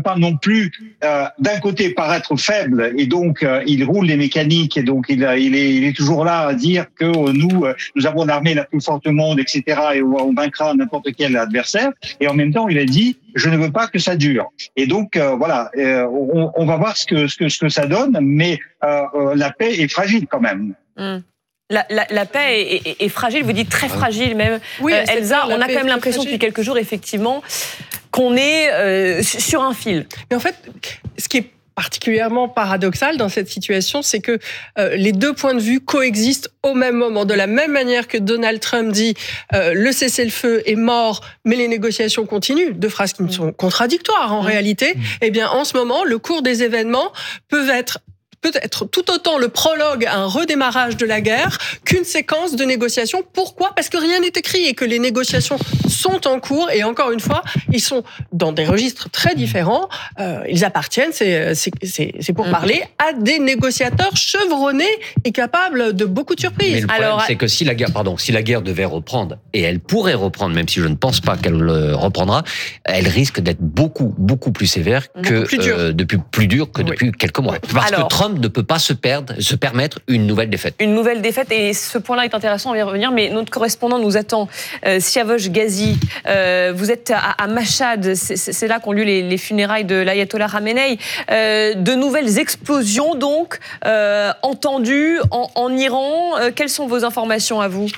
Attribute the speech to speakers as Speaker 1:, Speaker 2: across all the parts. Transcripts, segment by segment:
Speaker 1: pas non plus d'un côté paraître faible, et donc il roule les mécaniques, et donc il est toujours là à dire que nous avons l'armée la plus forte du monde, etc., et on vaincra n'importe quel adversaire. Et en même temps, il a dit je ne veux pas que ça dure. Et donc voilà, on va voir ce que ça donne, mais la paix est fragile quand même.
Speaker 2: La paix est fragile, vous dites très fragile même.
Speaker 3: Oui,
Speaker 2: Elsa, on a quand même l'impression depuis quelques jours, effectivement, qu'on est sur un fil.
Speaker 3: Mais en fait, ce qui est particulièrement paradoxal dans cette situation, c'est que les deux points de vue coexistent au même moment. De la même manière que Donald Trump dit le cessez-le-feu est mort, mais les négociations continuent, deux phrases qui sont contradictoires en réalité, eh bien en ce moment, le cours des événements peut être tout autant le prologue à un redémarrage de la guerre qu'une séquence de négociations. Pourquoi ? Parce que rien n'est écrit et que les négociations sont en cours, et encore une fois, ils sont dans des registres très différents. Ils appartiennent, c'est pour parler, à des négociateurs chevronnés et capables de beaucoup de surprises.
Speaker 4: Mais le problème, c'est que si la guerre devait reprendre, et elle pourrait reprendre, même si je ne pense pas qu'elle reprendra, elle risque d'être beaucoup plus sévère plus dure que depuis quelques mois. Parce que Trump ne peut pas se permettre une nouvelle défaite.
Speaker 2: Une nouvelle défaite, et ce point-là est intéressant, on va y revenir, mais notre correspondant nous attend. Siavosh Ghazi, vous êtes à Mashhad, c'est là qu'ont lieu les funérailles de l'ayatollah Khamenei. De nouvelles explosions donc entendues en Iran. Quelles sont vos informations à vous ?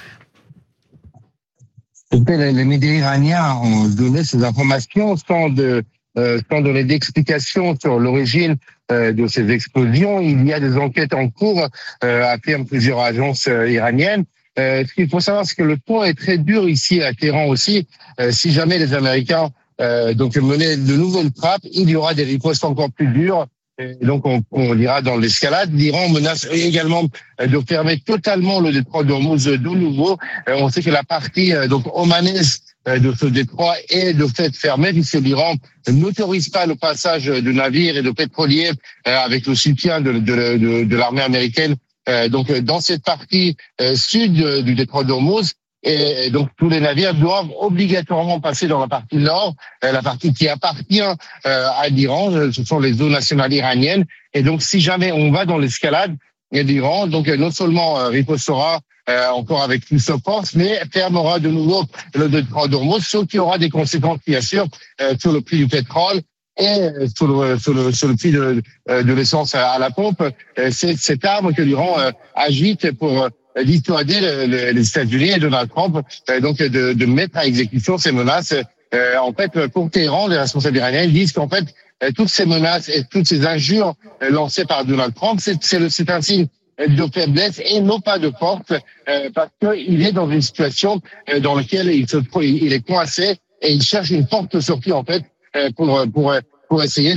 Speaker 5: Les médias iraniens ont donné ces informations sans donner d'explications sur l'origine de ces explosions. Il y a des enquêtes en cours, affirment plusieurs agences iraniennes. Ce qu'il faut savoir, c'est que le ton est très dur ici à Téhéran aussi. Si jamais les Américains menaient de nouvelles frappes, il y aura des ripostes encore plus dures. Et donc on ira dans l'escalade. L'Iran menace également de fermer totalement le détroit d'Ormuz de nouveau. On sait que la partie omanaise de ce détroit est de fait fermée, puisque l'Iran n'autorise pas le passage de navires et de pétroliers avec le soutien de l'armée américaine. Donc dans cette partie sud du détroit d'Ormuz, et donc tous les navires doivent obligatoirement passer dans la partie nord, la partie qui appartient à l'Iran. Ce sont les eaux nationales iraniennes. Et donc si jamais on va dans l'escalade, l'Iran donc non seulement ripostera encore avec plus de force, mais fermera de nouveau le détroit d'Ormuz, ce qui aura des conséquences bien sûr sur le prix du pétrole et sur le prix de l'essence à la pompe. C'est cette arme que l'Iran agite pour dissuader les États-Unis et Donald Trump de mettre à exécution ces menaces. En fait, pour Téhéran, les responsables iraniens disent qu'en fait toutes ces menaces et toutes ces injures lancées par Donald Trump, c'est un signe de faiblesse et non pas de force, parce qu'il est dans une situation dans laquelle il est coincé et il cherche une porte de sortie en fait pour essayer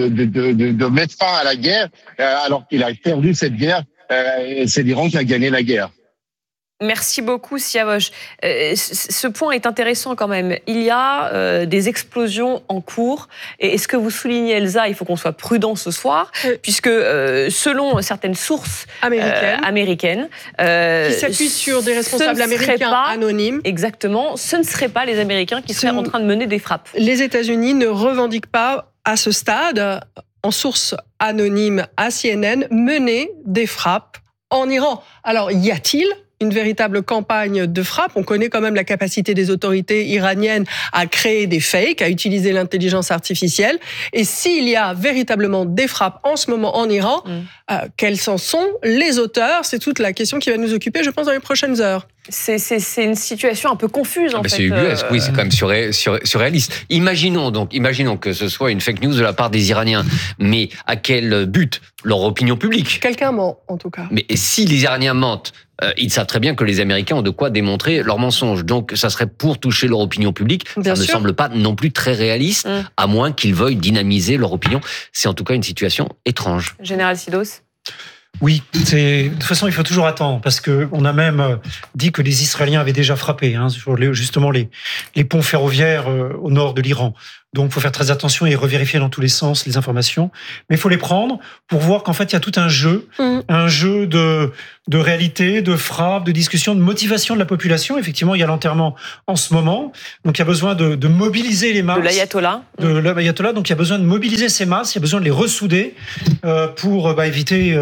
Speaker 5: de mettre fin à la guerre, alors qu'il a perdu cette guerre. C'est l'Iran qui a gagné la guerre.
Speaker 2: Merci beaucoup, Siavosh. Ce point est intéressant quand même. Il y a des explosions en cours. Et ce que vous soulignez, Elsa, il faut qu'on soit prudent ce soir, puisque selon certaines sources américaines
Speaker 3: qui s'appuient sur des responsables américains anonymes.
Speaker 2: Exactement. Ce ne seraient pas les Américains qui seraient en train de mener des frappes.
Speaker 3: Les États-Unis ne revendiquent pas à ce stade, en source anonyme à CNN, mener des frappes en Iran. Alors, y a-t-il une véritable campagne de frappe? On connaît quand même la capacité des autorités iraniennes à créer des fakes, à utiliser l'intelligence artificielle. Et s'il y a véritablement des frappes en ce moment en Iran, quels en sont les auteurs? C'est toute la question qui va nous occuper, je pense, dans les prochaines heures.
Speaker 2: C'est une situation un peu but, en fait.
Speaker 4: C'est ubuesque, oui, c'est quand même surréaliste. Imaginons que ce soit une fake news de la part des Iraniens, mais à quel but? Leur opinion publique.
Speaker 3: Quelqu'un ment, en tout cas.
Speaker 4: Mais si les Iraniens mentent, ils savent très bien que les Américains ont de quoi démontrer leurs mensonges. Donc, ça serait pour toucher leur opinion publique.
Speaker 3: Bien
Speaker 4: ça
Speaker 3: sûr.
Speaker 4: ne semble pas non plus très réaliste, à moins qu'ils veuillent dynamiser leur opinion. C'est en tout cas une situation étrange.
Speaker 2: Général Sidos?
Speaker 6: Oui, de toute façon, il faut toujours attendre, parce qu'on a même dit que les Israéliens avaient déjà frappé sur justement les ponts ferroviaires au nord de l'Iran. Donc, il faut faire très attention et revérifier dans tous les sens les informations. Mais il faut les prendre pour voir qu'en fait, il y a tout un jeu de réalité, de frappe, de discussion, de motivation de la population. Effectivement, il y a l'enterrement en ce moment. Donc, il y a besoin de mobiliser les masses.
Speaker 2: De l'ayatollah.
Speaker 6: De l'ayatollah. Donc, il y a besoin de mobiliser ces masses. Il y a besoin de les ressouder pour éviter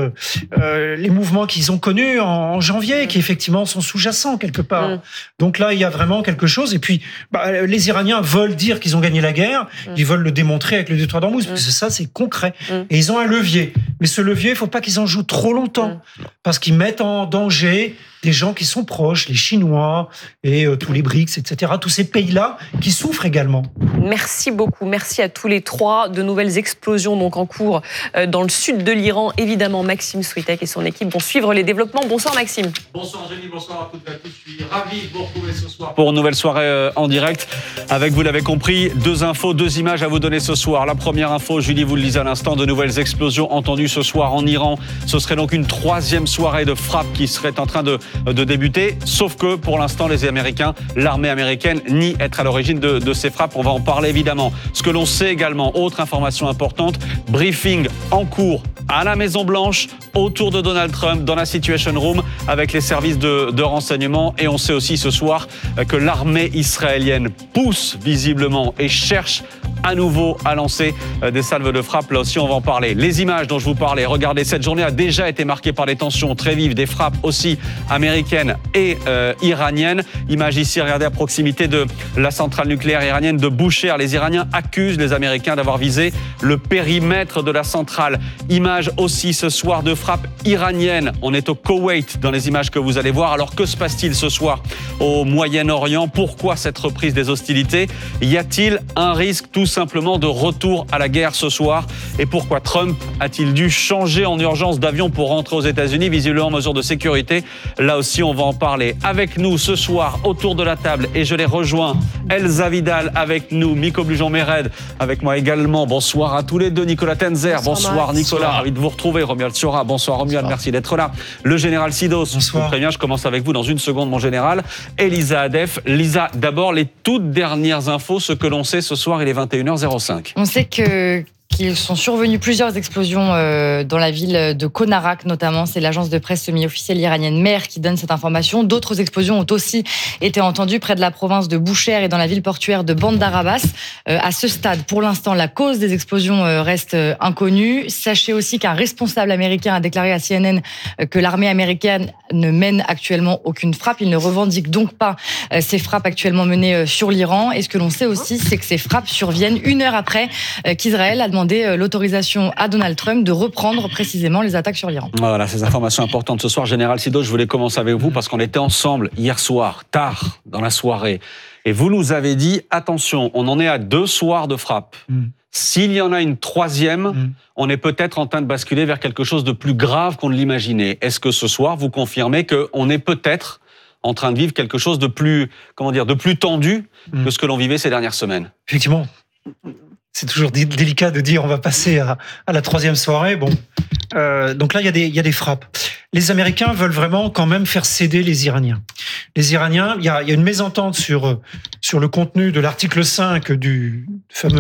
Speaker 6: les mouvements qu'ils ont connus en janvier, qui effectivement sont sous-jacents quelque part. Donc là, il y a vraiment quelque chose. Et puis, les Iraniens veulent dire qu'ils ont gagné la guerre. Ils veulent le démontrer avec le détroit d'Ormuz, parce que ça, c'est concret. Et ils ont un levier. Mais ce levier, il faut pas qu'ils en jouent trop longtemps, parce qu'ils mettent en danger des gens qui sont proches, les Chinois et tous les BRICS, etc. Tous ces pays-là qui souffrent également.
Speaker 2: Merci beaucoup. Merci à tous les trois. De nouvelles explosions donc en cours dans le sud de l'Iran. Évidemment, Maxime Switek et son équipe vont suivre les développements. Bonsoir Maxime.
Speaker 7: Bonsoir Jenny, bonsoir à toutes et à tous. Je suis ravi de vous retrouver ce soir pour une nouvelle soirée en direct. Avec, vous l'avez compris, 2 infos, 2 images à vous donner ce soir. La première info, Julie vous le disait à l'instant, de nouvelles explosions entendues ce soir en Iran. Ce serait donc une 3e soirée de frappe qui serait en train de débuter, sauf que pour l'instant les Américains, l'armée américaine nie être à l'origine de ces frappes. On va en parler évidemment. Ce que l'on sait également, autre information importante, briefing en cours à la Maison Blanche, autour de Donald Trump, dans la Situation Room, avec les services de renseignement. Et on sait aussi ce soir que l'armée israélienne pousse visiblement et cherche à nouveau à lancer des salves de frappe. Là aussi, on va en parler. Les images dont je vous parlais, regardez, cette journée a déjà été marquée par des tensions très vives, des frappes aussi américaines et iraniennes. Image ici, regardez, à proximité de la centrale nucléaire iranienne de Bushehr. Les Iraniens accusent les Américains d'avoir visé le périmètre de la centrale. Image aussi ce soir de frappe iranienne. On est au Koweït dans les images que vous allez voir. Alors que se passe-t-il ce soir au Moyen-Orient? Pourquoi cette reprise des hostilités? Y a-t-il un risque tout simplement de retour à la guerre ce soir? Et pourquoi Trump a-t-il dû changer en urgence d'avion pour rentrer aux États-Unis, visiblement en mesure de sécurité? Là aussi, on va en parler. Avec nous ce soir, autour de la table, et je les rejoins, Elsa Vidal avec nous, Miko Blujon-Méred avec moi également. Bonsoir à tous les deux. Nicolas Tenzer, bonsoir Nicolas, ravi de vous retrouver. Romuald Siora, bonsoir Romuald, merci d'être là. Le général Sidos, je vous préviens, je commence avec vous dans une seconde, mon général. Et Lisa Adef. Lisa, d'abord, les toutes dernières infos, ce que l'on sait ce soir, il est 21h05.
Speaker 8: On sait qu'ils sont survenus plusieurs explosions dans la ville de Konarak, notamment. C'est l'agence de presse semi-officielle iranienne MER qui donne cette information. D'autres explosions ont aussi été entendues près de la province de Bushehr et dans la ville portuaire de Bandar Abbas. À ce stade, pour l'instant, la cause des explosions reste inconnue. Sachez aussi qu'un responsable américain a déclaré à CNN que l'armée américaine ne mène actuellement aucune frappe. Il ne revendique donc pas ces frappes actuellement menées sur l'Iran. Et ce que l'on sait aussi, c'est que ces frappes surviennent 1 heure après qu'Israël a demandé l'autorisation à Donald Trump de reprendre précisément les attaques sur l'Iran.
Speaker 7: Voilà, ces informations importantes ce soir. Général Sidos, je voulais commencer avec vous parce qu'on était ensemble hier soir, tard dans la soirée. Et vous nous avez dit, attention, on en est à 2 soirs de frappe. S'il y en a une 3e, on est peut-être en train de basculer vers quelque chose de plus grave qu'on ne l'imaginait. Est-ce que ce soir, vous confirmez qu'on est peut-être en train de vivre quelque chose de plus, de plus tendu que ce que l'on vivait ces dernières semaines?
Speaker 6: Effectivement. C'est toujours délicat de dire on va passer à la 3e soirée. Bon, donc là il y a des frappes. Les Américains veulent vraiment quand même faire céder les Iraniens. Les Iraniens, il y a une mésentente sur le contenu de l'article 5 du fameux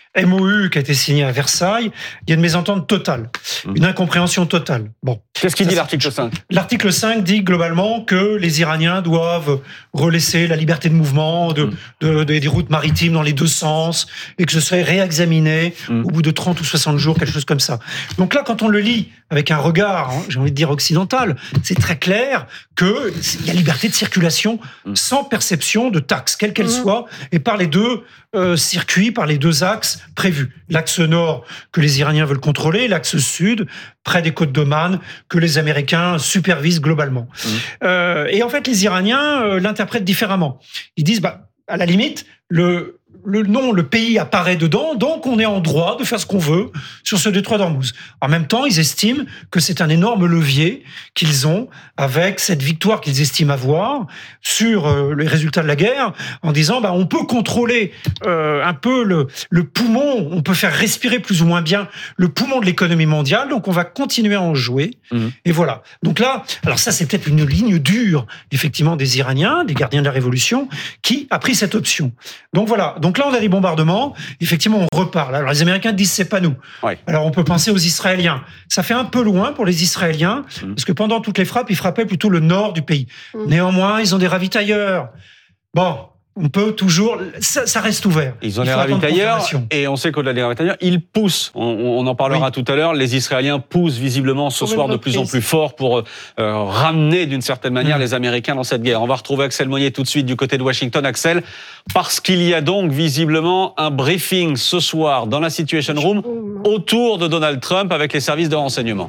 Speaker 6: MOU qui a été signé à Versailles. Il y a une mésentente totale, une incompréhension totale. Bon.
Speaker 7: Qu'est-ce qu'il dit l'article 5 ? L'article
Speaker 6: 5 dit globalement que les Iraniens doivent relaisser la liberté de mouvement des routes maritimes dans les 2 sens et que ce serait réexaminé au bout de 30 ou 60 jours, quelque chose comme ça. Donc là, quand on le lit avec un regard, j'ai envie de dire occidental, c'est très clair qu'il y a liberté de circulation sans perception de taxes, quelle qu'elle soit, et par les 2 circuits, par les 2 axes prévus. L'axe nord que les Iraniens veulent contrôler, l'axe sud, près des côtes d'Oman, que les Américains supervisent globalement. Et en fait, les Iraniens l'interprètent différemment. Ils disent, à la limite, le pays apparaît dedans, donc on est en droit de faire ce qu'on veut sur ce détroit d'Ormuz. En même temps, ils estiment que c'est un énorme levier qu'ils ont avec cette victoire qu'ils estiment avoir sur les résultats de la guerre, en disant on peut contrôler un peu le poumon, on peut faire respirer plus ou moins bien le poumon de l'économie mondiale, donc on va continuer à en jouer. Et voilà. Donc là, alors ça c'est peut-être une ligne dure, effectivement, des Iraniens, des gardiens de la révolution, qui a pris cette option. Donc voilà. Donc là, on a des bombardements. Effectivement, on reparle. Alors les Américains disent c'est pas nous.
Speaker 7: Ouais.
Speaker 6: Alors on peut penser aux Israéliens. Ça fait un peu loin pour les Israéliens parce que pendant toutes les frappes, ils frappaient plutôt le nord du pays. Néanmoins, ils ont des ravitailleurs. Bon. On peut toujours, ça reste ouvert.
Speaker 7: Ils ont des ravitailleurs et on sait qu'au-delà des ravitailleurs, ils poussent. On en parlera tout à l'heure. Les Israéliens poussent visiblement ce soir de plus en plus fort pour ramener d'une certaine manière les Américains dans cette guerre. On va retrouver Axel Monnier tout de suite du côté de Washington. Axel, parce qu'il y a donc visiblement un briefing ce soir dans la Situation Room autour de Donald Trump avec les services de renseignement.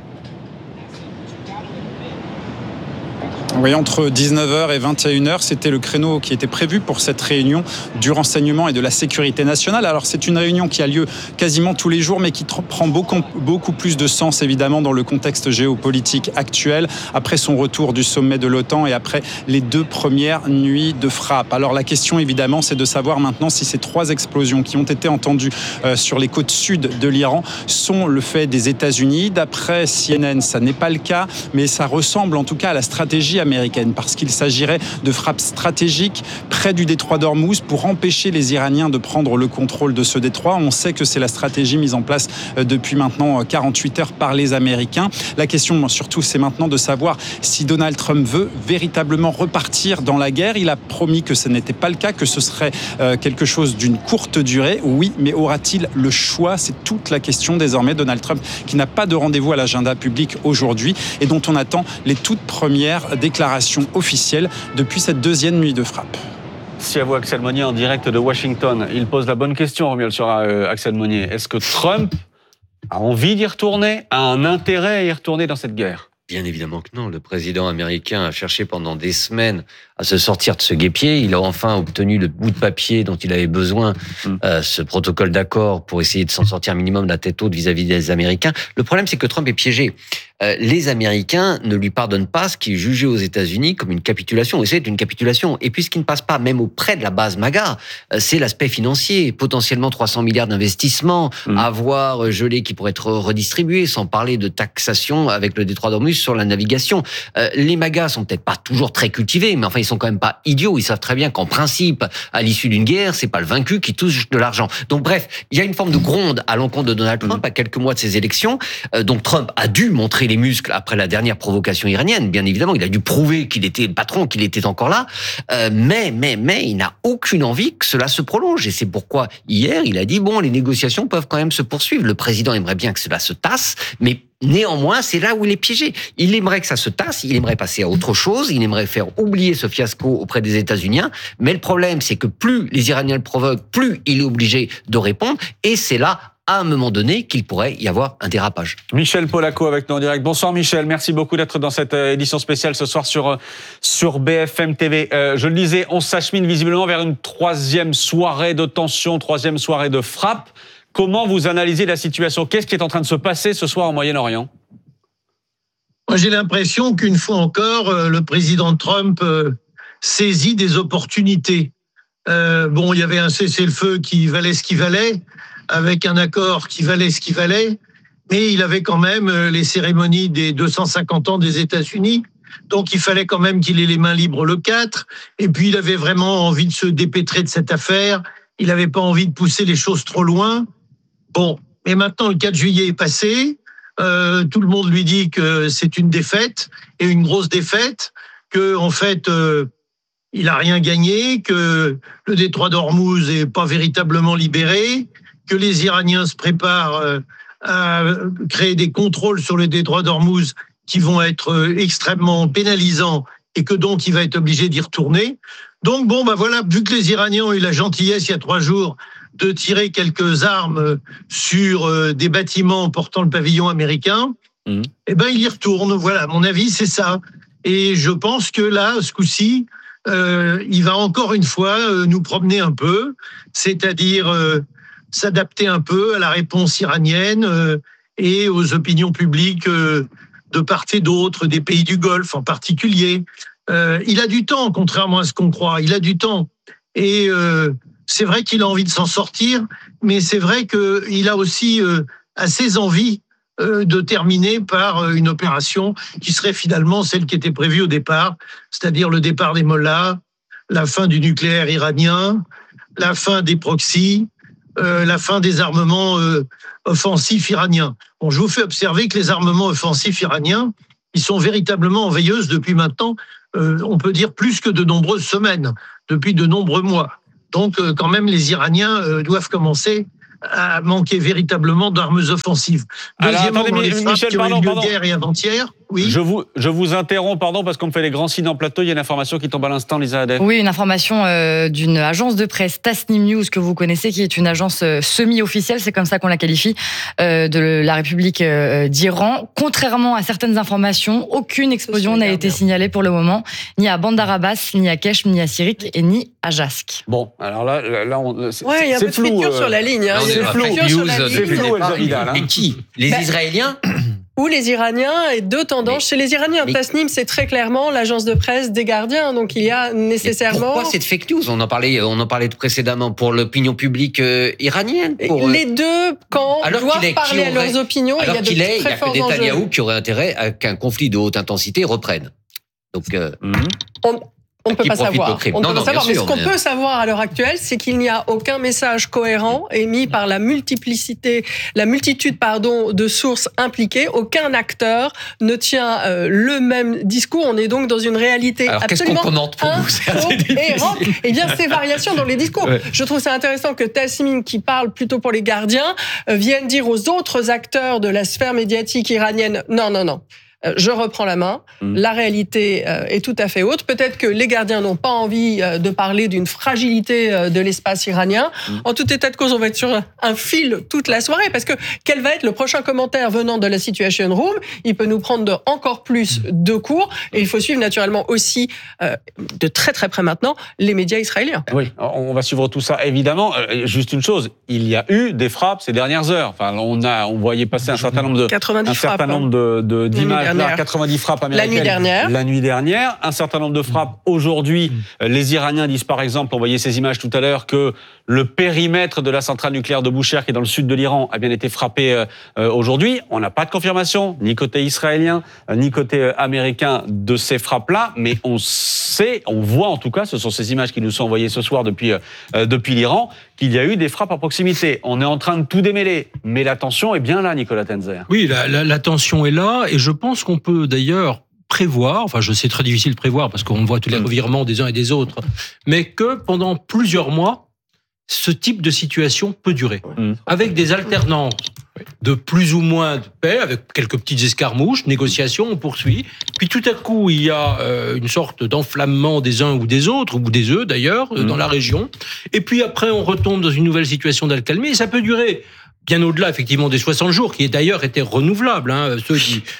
Speaker 9: Oui, entre 19h et 21h, c'était le créneau qui était prévu pour cette réunion du renseignement et de la sécurité nationale. Alors c'est une réunion qui a lieu quasiment tous les jours, mais qui prend beaucoup plus de sens évidemment dans le contexte géopolitique actuel, après son retour du sommet de l'OTAN et après les 2 premières nuits de frappe. Alors la question évidemment, c'est de savoir maintenant si ces 3 explosions qui ont été entendues sur les côtes sud de l'Iran sont le fait des États-Unis. D'après CNN, ça n'est pas le cas, mais ça ressemble en tout cas à la stratégie américaine, parce qu'il s'agirait de frappes stratégiques près du détroit d'Ormuz pour empêcher les Iraniens de prendre le contrôle de ce détroit. On sait que c'est la stratégie mise en place depuis maintenant 48 heures par les Américains. La question surtout, c'est maintenant de savoir si Donald Trump veut véritablement repartir dans la guerre. Il a promis que ce n'était pas le cas, que ce serait quelque chose d'une courte durée. Oui, mais aura-t-il le choix? C'est toute la question désormais. Donald Trump qui n'a pas de rendez-vous à l'agenda public aujourd'hui et dont on attend les toutes premières déclaration officielle depuis cette 2e nuit de frappe.
Speaker 7: Si à vous, Axel Monnier, en direct de Washington. Il pose la bonne question, Romuald Sura, Axel Monnier. Est-ce que Trump a envie d'y retourner, a un intérêt à y retourner dans cette guerre?
Speaker 4: Bien évidemment que non. Le président américain a cherché pendant des semaines à se sortir de ce guêpier. Il a enfin obtenu le bout de papier dont il avait besoin, ce protocole d'accord pour essayer de s'en sortir un minimum la tête haute vis-à-vis des Américains. Le problème, c'est que Trump est piégé. Les Américains ne lui pardonnent pas ce qui est jugé aux États-Unis comme une capitulation. Et c'est une capitulation. Et puis, ce qui ne passe pas, même auprès de la base MAGA, c'est l'aspect financier. Potentiellement 300 milliards d'investissements, avoir gelé qui pourraient être redistribués, sans parler de taxation avec le détroit d'Ormuz sur la navigation. Les MAGA sont peut-être pas toujours très cultivés, mais enfin, ils sont quand même pas idiots. Ils savent très bien qu'en principe, à l'issue d'une guerre, c'est pas le vaincu qui touche de l'argent. Donc bref, il y a une forme de gronde à l'encontre de Donald Trump à quelques mois de ces élections. Donc Trump a dû montrer les muscles après la dernière provocation iranienne. Bien évidemment, il a dû prouver qu'il était le patron, qu'il était encore là. Mais il n'a aucune envie que cela se prolonge. Et c'est pourquoi hier, il a dit bon, les négociations peuvent quand même se poursuivre. Le président aimerait bien que cela se tasse, mais néanmoins, c'est là où il est piégé. Il aimerait que ça se tasse, il aimerait passer à autre chose, il aimerait faire oublier ce fiasco auprès des États-Unis. Mais le problème, c'est que plus les Iraniens le provoquent, plus il est obligé de répondre. Et c'est là, à un moment donné, qu'il pourrait y avoir un dérapage.
Speaker 7: Michel Polaco avec nous en direct. Bonsoir Michel, merci beaucoup d'être dans cette édition spéciale ce soir sur BFM TV. Je le disais, on s'achemine visiblement vers une 3e soirée de tension, 3e soirée de frappe. Comment vous analysez la situation? Qu'est-ce qui est en train de se passer ce soir au Moyen-Orient?
Speaker 10: Moi, j'ai l'impression qu'une fois encore, le président Trump saisit des opportunités. Il y avait un cessez-le-feu qui valait ce qu'il valait, avec un accord qui valait ce qu'il valait, mais il avait quand même les cérémonies des 250 ans des États-Unis. Donc, il fallait quand même qu'il ait les mains libres le 4. Et puis, il avait vraiment envie de se dépêtrer de cette affaire. Il n'avait pas envie de pousser les choses trop loin. Bon, mais maintenant, le 4 juillet est passé. Tout le monde lui dit que c'est une défaite, et une grosse défaite, que en fait, il a rien gagné, que le détroit d'Ormuz est pas véritablement libéré, que les Iraniens se préparent à créer des contrôles sur le détroit d'Ormuz qui vont être extrêmement pénalisants, et que donc il va être obligé d'y retourner. Donc voilà, vu que les Iraniens ont eu la gentillesse il y a 3 jours de tirer quelques armes sur des bâtiments portant le pavillon américain, il y retourne. Voilà, à mon avis, c'est ça. Et je pense que là, ce coup-ci, il va encore une fois nous promener un peu, c'est-à-dire s'adapter un peu à la réponse iranienne et aux opinions publiques de part et d'autre, des pays du Golfe en particulier. Il a du temps, contrairement à ce qu'on croit. Il a du temps. Et c'est vrai qu'il a envie de s'en sortir, mais c'est vrai qu'il a aussi assez envie de terminer par une opération qui serait finalement celle qui était prévue au départ, c'est-à-dire le départ des mollahs, la fin du nucléaire iranien, la fin des proxys, la fin des armements offensifs iraniens. Bon, je vous fais observer que les armements offensifs iraniens, ils sont véritablement en veilleuse depuis maintenant, on peut dire plus que de nombreuses semaines, depuis de nombreux mois. Donc, quand même, les Iraniens doivent commencer à manquer véritablement d'armes offensives. Deuxièmement, dans les frappes qui ont eu lieu hier et avant-hier, oui.
Speaker 7: Je vous interromps, parce qu'on me fait les grands signes en plateau. Il y a une information qui tombe à l'instant, Lisa Haddad.
Speaker 8: Oui, une information d'une agence de presse, Tasnim News, que vous connaissez, qui est une agence semi-officielle, c'est comme ça qu'on la qualifie, de la République d'Iran. Contrairement à certaines informations, aucune explosion n'a été signalée pour le moment, ni à Bandar Abbas, ni à Kesh, ni à Sirik, et ni à Jask.
Speaker 7: Bon, alors là
Speaker 3: il y a un peu de friture sur la ligne.
Speaker 7: C'est flou, Elsa.
Speaker 4: Et qui ? Les Israéliens ?
Speaker 3: Ou les Iraniens, et deux tendances chez les Iraniens. Tasnim, c'est très clairement l'agence de presse des gardiens, donc il y a nécessairement...
Speaker 4: Pourquoi cette fake news ? On en parlait précédemment pour l'opinion publique iranienne.
Speaker 3: Les deux camps doivent parler à leurs opinions, et il y a de très forts enjeux.
Speaker 4: Il y a que Netanyahou qui aurait intérêt à qu'un conflit de haute intensité reprenne. Donc...
Speaker 3: On ne peut pas savoir. Mais ce qu'on peut savoir à l'heure actuelle, c'est qu'il n'y a aucun message cohérent émis par la multitude, de sources impliquées. Aucun acteur ne tient le même discours. On est donc dans une réalité absolument incohérente. Eh bien, ces variations dans les discours. Ouais. Je trouve ça intéressant que Tasnim, qui parle plutôt pour les gardiens, vienne dire aux autres acteurs de la sphère médiatique iranienne, non. Je reprends la main. La réalité est tout à fait autre. Peut-être que les gardiens n'ont pas envie de parler d'une fragilité de l'espace iranien. En tout état de cause, on va être sur un fil toute la soirée, parce que quel va être le prochain commentaire venant de la Situation Room ? Il peut nous prendre encore plus de cours, et il faut suivre naturellement aussi, de très très près maintenant, les médias israéliens.
Speaker 7: Oui, on va suivre tout ça, évidemment. Juste une chose, il y a eu des frappes ces dernières heures. Enfin, on voyait passer un certain nombre d'images. 90 frappes américaines la nuit dernière. Un certain nombre de frappes aujourd'hui. Les Iraniens disent par exemple, on voyait ces images tout à l'heure, que le périmètre de la centrale nucléaire de Bushehr, qui est dans le sud de l'Iran, a bien été frappé aujourd'hui. On n'a pas de confirmation, ni côté israélien, ni côté américain, de ces frappes-là, mais on voit en tout cas, ce sont ces images qui nous sont envoyées ce soir depuis l'Iran, qu'il y a eu des frappes à proximité. On est en train de tout démêler, mais la tension est bien là, Nicolas Tenzer.
Speaker 11: Oui, la tension est là, et je pense qu'on peut d'ailleurs prévoir, enfin je sais très difficile de prévoir parce qu'on voit tous les revirements des uns et des autres, mais que pendant plusieurs mois, ce type de situation peut durer, avec des alternances de plus ou moins de paix, avec quelques petites escarmouches, négociations, on poursuit. Puis tout à coup, il y a une sorte d'enflammement des uns ou des autres, ou des eux d'ailleurs, dans la région. Et puis après, on retombe dans une nouvelle situation d'accalmie, et ça peut durer bien au-delà, effectivement, des 60 jours, qui d'ailleurs étaient renouvelables, ceux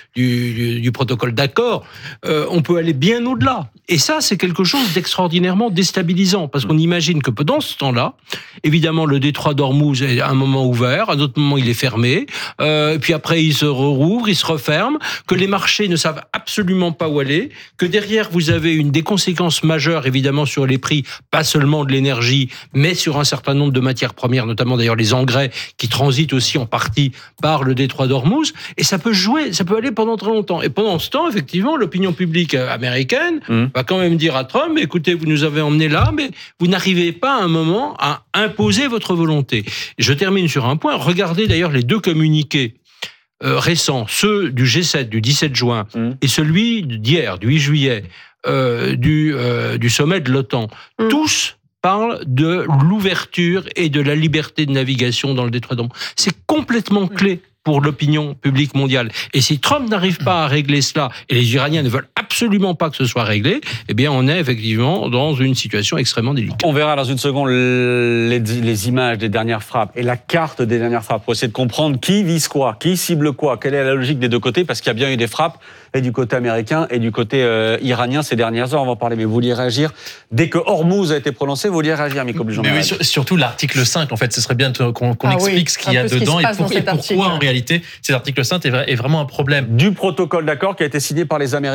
Speaker 11: du protocole d'accord. On peut aller bien au-delà. Et ça, c'est quelque chose d'extraordinairement déstabilisant, parce qu'on imagine que pendant ce temps-là, évidemment, le détroit d'Ormuz est à un moment ouvert, à un autre moment, il est fermé, puis après, il se rouvre, il se referme, que les marchés ne savent absolument pas où aller, que derrière, vous avez des conséquences majeures, évidemment, sur les prix, pas seulement de l'énergie, mais sur un certain nombre de matières premières, notamment d'ailleurs les engrais, qui transitent aussi en partie par le détroit d'Ormuz, et ça peut aller pendant très longtemps. Et pendant ce temps, effectivement, l'opinion publique américaine va quand même dire à Trump, écoutez, vous nous avez emmenés là, mais vous n'arrivez pas à un moment à imposer votre volonté. Et je termine sur un point. Regardez d'ailleurs les deux communiqués récents, ceux du G7 du 17 juin et celui d'hier, du 8 juillet, du sommet de l'OTAN. Tous parle de l'ouverture et de la liberté de navigation dans le détroit d'Ormuz. C'est complètement clé pour l'opinion publique mondiale. Et si Trump n'arrive pas à régler cela, et les Iraniens ne veulent absolument pas que ce soit réglé, eh bien on est effectivement dans une situation extrêmement délicate.
Speaker 7: On verra dans une seconde les images des dernières frappes et la carte des dernières frappes pour essayer de comprendre qui vise quoi, qui cible quoi, quelle est la logique des deux côtés, parce qu'il y a bien eu des frappes et du côté américain et du côté iranien ces dernières heures. On va en parler, mais vous vouliez réagir dès que Hormuz a été prononcé, vous vouliez réagir, Miko Blujon.
Speaker 12: Oui, surtout l'article 5, en fait, ce serait bien qu'on explique ce qu'il y a dedans et pourquoi en réalité cet article 5 est vraiment un problème.
Speaker 7: Du protocole d'accord qui a été signé par les Américains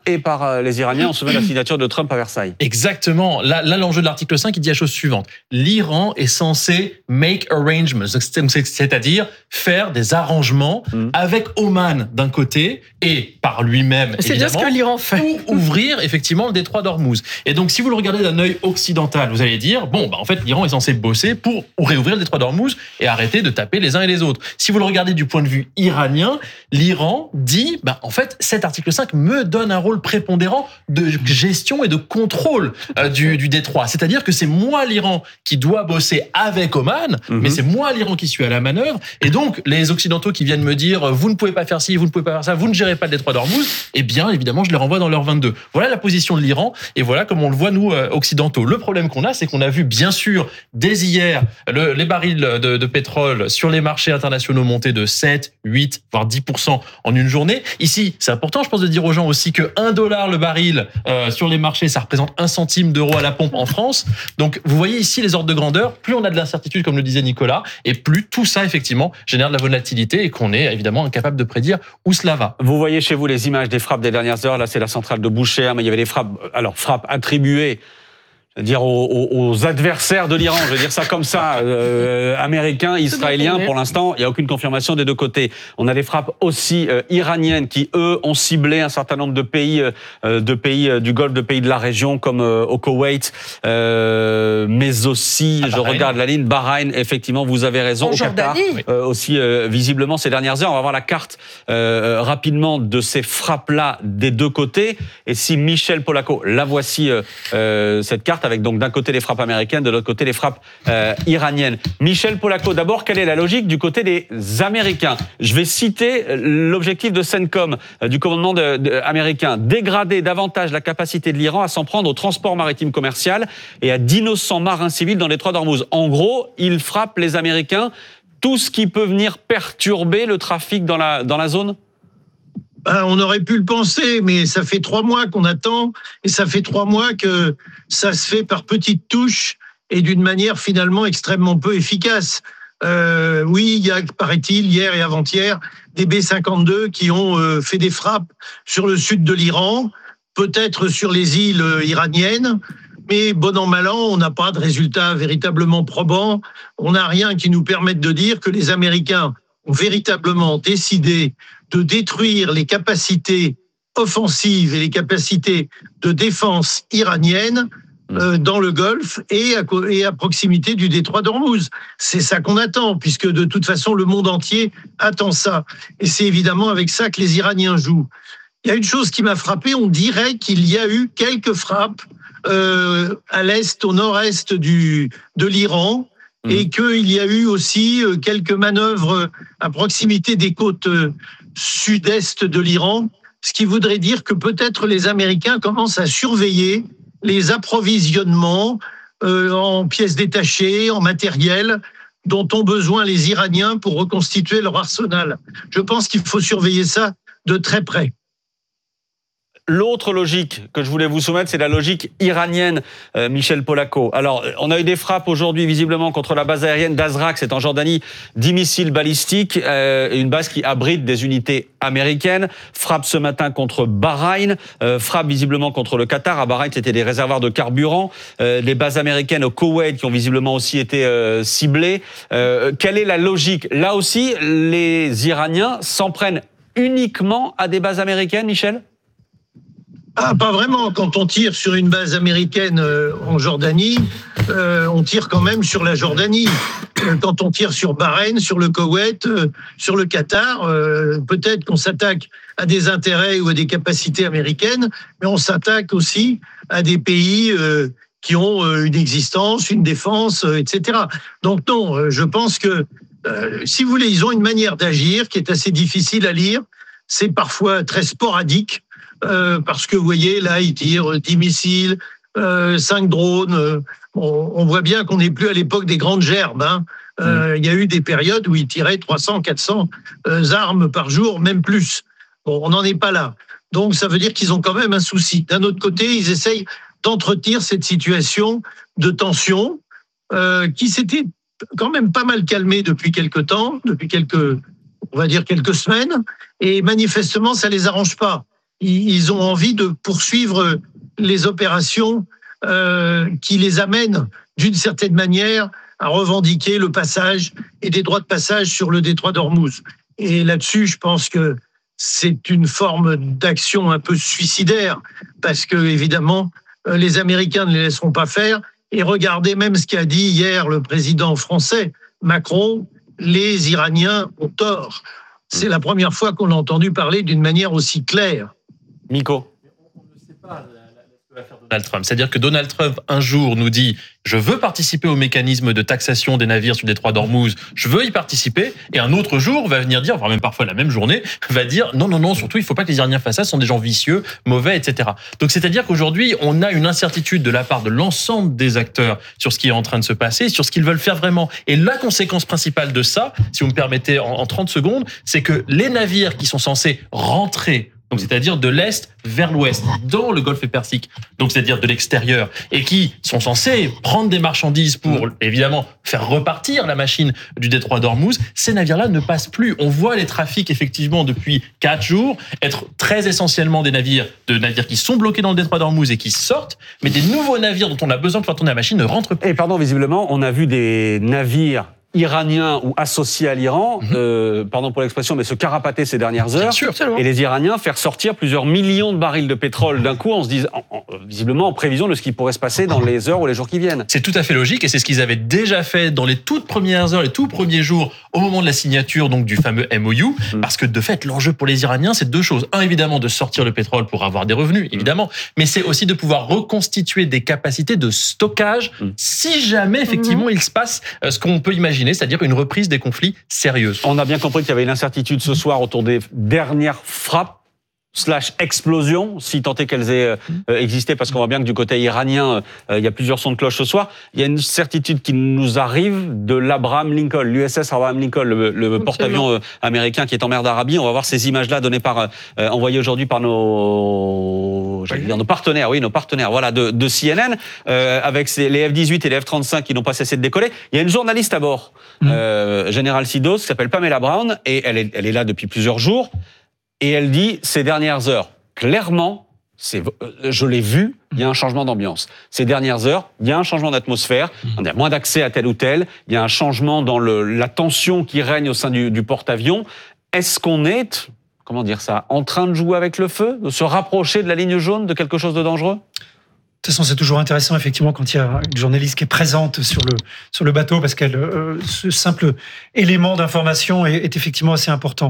Speaker 7: et par les Iraniens. On se souvient de la signature de Trump à Versailles.
Speaker 12: Exactement. Là, l'enjeu de l'article 5, il dit la chose suivante. L'Iran est censé make arrangements, c'est-à-dire faire des arrangements avec Oman d'un côté et par lui-même,
Speaker 3: c'est bien ce que l'Iran fait.
Speaker 12: Pour ouvrir effectivement le détroit d'Ormuz. Et donc, si vous le regardez d'un œil occidental, vous allez dire, en fait, l'Iran est censé bosser pour réouvrir le détroit d'Ormuz et arrêter de taper les uns et les autres. Si vous le regardez du point de vue iranien, l'Iran dit, en fait, cet article 5 me donne un rôle prépondérant de gestion et de contrôle du détroit. C'est-à-dire que c'est moi, l'Iran, qui dois bosser avec Oman, mais c'est moi, l'Iran, qui suis à la manœuvre. Et donc, les Occidentaux qui viennent me dire, vous ne pouvez pas faire ci, vous ne pouvez pas faire ça, vous ne gérez pas le détroit d'Ormuz, eh bien, évidemment, je les renvoie dans leur 22. Voilà la position de l'Iran, et voilà comme on le voit, nous, Occidentaux. Le problème qu'on a, c'est qu'on a vu, bien sûr, dès hier, les barils de pétrole sur les marchés internationaux monter de 7, 8, voire 10% en une journée. Ici, c'est important, je pense, de dire aux gens aussi que $1 le baril sur les marchés, ça représente 1 centime d'euro à la pompe en France. Donc, vous voyez ici les ordres de grandeur. Plus on a de l'incertitude, comme le disait Nicolas, et plus tout ça, effectivement, génère de la volatilité et qu'on est évidemment incapable de prédire où cela va.
Speaker 7: Vous voyez chez vous les images des frappes des dernières heures. Là, c'est la centrale de Boucher, mais il y avait des frappes attribuées, dire aux adversaires de l'Iran, je vais dire ça comme ça, américains, israéliens. Pour l'instant, il n'y a aucune confirmation des deux côtés. On a des frappes aussi iraniennes qui, eux, ont ciblé un certain nombre de pays du Golfe, de pays de la région, comme au Koweït, mais aussi, je regarde la ligne, Bahreïn, effectivement, vous avez raison, au Qatar, aussi visiblement ces dernières heures. On va voir la carte rapidement de ces frappes-là des deux côtés. Et si Michel Polaco, la voici, cette carte, avec donc d'un côté les frappes américaines, de l'autre côté les frappes iraniennes. Michel Polaco, d'abord, quelle est la logique du côté des Américains? Je vais citer l'objectif de CENTCOM, du commandement américain, dégrader davantage la capacité de l'Iran à s'en prendre au transport maritime commercial et à d'innocents marins civils dans les détroit d'Ormuz. En gros, ils frappent les Américains, tout ce qui peut venir perturber le trafic dans la zone?
Speaker 10: On aurait pu le penser, mais ça fait 3 mois qu'on attend, et ça fait 3 mois que ça se fait par petites touches et d'une manière finalement extrêmement peu efficace. Oui, il y a, paraît-il, hier et avant-hier, des B-52 qui ont fait des frappes sur le sud de l'Iran, peut-être sur les îles iraniennes, mais bon an, mal an, on n'a pas de résultats véritablement probants. On n'a rien qui nous permette de dire que les Américains ont véritablement décidé de détruire les capacités offensives et les capacités de défense iraniennes dans le Golfe et à proximité du détroit d'Ormuz. C'est ça qu'on attend, puisque de toute façon, le monde entier attend ça. Et c'est évidemment avec ça que les Iraniens jouent. Il y a une chose qui m'a frappé, on dirait qu'il y a eu quelques frappes à l'est, au nord-est de l'Iran, et qu'il y a eu aussi quelques manœuvres à proximité des côtes sud-est de l'Iran, ce qui voudrait dire que peut-être les Américains commencent à surveiller les approvisionnements en pièces détachées, en matériel, dont ont besoin les Iraniens pour reconstituer leur arsenal. Je pense qu'il faut surveiller ça de très près.
Speaker 7: L'autre logique que je voulais vous soumettre, c'est la logique iranienne, Michel Polaco. Alors, on a eu des frappes aujourd'hui, visiblement, contre la base aérienne d'Azraq, c'est en Jordanie, 10 missiles balistiques, une base qui abrite des unités américaines. Frappe ce matin contre Bahreïn, frappe visiblement contre le Qatar. À Bahreïn, c'était des réservoirs de carburant. Les bases américaines au Koweït qui ont visiblement aussi été ciblées. Quelle est la logique? Là aussi, les Iraniens s'en prennent uniquement à des bases américaines, Michel?
Speaker 10: Pas vraiment. Quand on tire sur une base américaine en Jordanie, on tire quand même sur la Jordanie. Quand on tire sur Bahreïn, sur le Koweït, sur le Qatar, peut-être qu'on s'attaque à des intérêts ou à des capacités américaines, mais on s'attaque aussi à des pays qui ont une existence, une défense, etc. Donc non, je pense que, si vous voulez, ils ont une manière d'agir qui est assez difficile à lire. C'est parfois très sporadique. Parce que vous voyez, là, ils tirent 10 missiles, 5 drones. On voit bien qu'on n'est plus à l'époque des grandes gerbes. Il y a eu des périodes où ils tiraient 300, 400 armes par jour, même plus. Bon, on n'en est pas là. Donc, ça veut dire qu'ils ont quand même un souci. D'un autre côté, ils essayent d'entretenir cette situation de tension qui s'était quand même pas mal calmée depuis quelque temps, depuis quelques semaines. Et manifestement, ça les arrange pas. ils ont envie de poursuivre les opérations qui les amènent d'une certaine manière à revendiquer le passage et des droits de passage sur le détroit d'Ormuz. Et là-dessus, je pense que c'est une forme d'action un peu suicidaire, parce que évidemment, les Américains ne les laisseront pas faire. Et regardez même ce qu'a dit hier le président français, Macron, les Iraniens ont tort. C'est la première fois qu'on a entendu parler d'une manière aussi claire.
Speaker 7: Miko.
Speaker 12: On ne sait pas ce que va faire Donald Trump. C'est-à-dire que Donald Trump, un jour, nous dit « Je veux participer au mécanisme de taxation des navires sur le détroit d'Ormuz, je veux y participer », et un autre jour va venir dire, voire même parfois la même journée, va dire « Non, surtout, il ne faut pas que les Iraniens fassent ça, ce sont des gens vicieux, mauvais, etc. » Donc, c'est-à-dire qu'aujourd'hui, on a une incertitude de la part de l'ensemble des acteurs sur ce qui est en train de se passer, sur ce qu'ils veulent faire vraiment. Et la conséquence principale de ça, si vous me permettez en 30 secondes, c'est que les navires qui sont censés rentrer, donc c'est-à-dire de l'Est vers l'Ouest, dans le Golfe Persique, donc c'est-à-dire de l'extérieur, et qui sont censés prendre des marchandises pour, évidemment, faire repartir la machine du détroit d'Ormuz, ces navires-là ne passent plus. On voit les trafics, effectivement, depuis 4 jours, être très essentiellement des navires qui sont bloqués dans le détroit d'Ormuz et qui sortent, mais des nouveaux navires dont on a besoin pour faire tourner la machine ne rentrent plus.
Speaker 7: Et pardon, visiblement, on a vu des navires iraniens ou associés à l'Iran, pardon pour l'expression, mais se carapater ces dernières heures, et les Iraniens faire sortir plusieurs millions de barils de pétrole d'un coup, en se disant, visiblement en prévision de ce qui pourrait se passer dans les heures ou les jours qui viennent.
Speaker 12: C'est tout à fait logique, et c'est ce qu'ils avaient déjà fait dans les toutes premières heures, les tout premiers jours, au moment de la signature donc du fameux MOU, parce que de fait, l'enjeu pour les Iraniens, c'est 2 choses. Un, évidemment, de sortir le pétrole pour avoir des revenus, évidemment, mais c'est aussi de pouvoir reconstituer des capacités de stockage si jamais, effectivement, il se passe ce qu'on peut imaginer, c'est-à-dire une reprise des conflits sérieuse.
Speaker 7: On a bien compris qu'il y avait une incertitude ce soir autour des dernières frappes / explosions, si tant est qu'elles aient existé, parce qu'on voit bien que du côté iranien, il y a plusieurs sons de cloche ce soir. Il y a une certitude qui nous arrive de l'Abraham Lincoln, l'USS Abraham Lincoln, le porte-avions américain qui est en mer d'Arabie. On va voir ces images-là données envoyées aujourd'hui par nos partenaires, voilà, de CNN, avec les F-18 et les F-35 qui n'ont pas cessé de décoller. Il y a une journaliste à bord, Général Sidos, qui s'appelle Pamela Brown, et elle est là depuis plusieurs jours. Et elle dit, ces dernières heures, clairement, je l'ai vu, il y a un changement d'ambiance. Ces dernières heures, il y a un changement d'atmosphère, on a moins d'accès à tel ou tel, il y a un changement dans la tension qui règne au sein du porte-avions. Est-ce qu'on est, comment dire ça, en train de jouer avec le feu, de se rapprocher de la ligne jaune, de quelque chose de dangereux ?
Speaker 6: De toute façon, c'est toujours intéressant, effectivement, quand il y a une journaliste qui est présente sur le bateau, parce que ce simple élément d'information est effectivement assez important.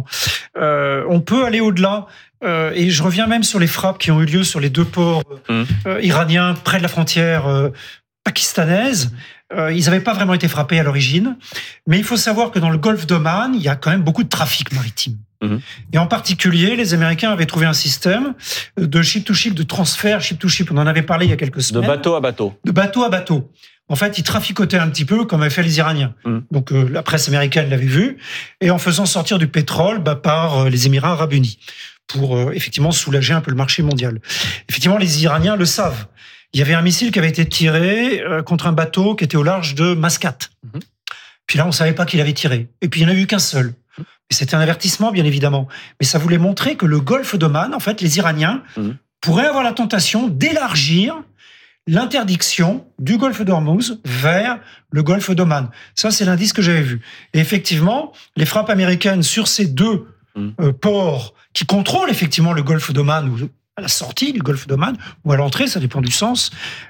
Speaker 6: On peut aller au-delà, et je reviens même sur les frappes qui ont eu lieu sur les 2 ports iraniens près de la frontière pakistanaise. Ils n'avaient pas vraiment été frappés à l'origine, mais il faut savoir que dans le golfe d'Oman, il y a quand même beaucoup de trafic maritime. Et en particulier, les Américains avaient trouvé un système de ship-to-ship, de transfert ship-to-ship. On en avait parlé il y a quelques semaines.
Speaker 7: De bateau à bateau.
Speaker 6: De bateau à bateau. En fait, ils traficotaient un petit peu comme avaient fait les Iraniens. Donc la presse américaine l'avait vu, et en faisant sortir du pétrole par les Émirats arabes unis, pour effectivement soulager un peu le marché mondial. Effectivement, les Iraniens le savent. Il y avait un missile qui avait été tiré contre un bateau qui était au large de Mascate. Puis là, on ne savait pas qu'il avait tiré. Et puis, il n'y en a eu qu'un seul. Et c'était un avertissement, bien évidemment. Mais ça voulait montrer que le golfe d'Oman, en fait, les Iraniens pourraient avoir la tentation d'élargir l'interdiction du golfe d'Ormuz vers le golfe d'Oman. Ça, c'est l'indice que j'avais vu. Et effectivement, les frappes américaines sur ces 2 ports qui contrôlent effectivement le golfe d'Oman, ou à la sortie du golfe d'Oman, ou à l'entrée, ça dépend du sens,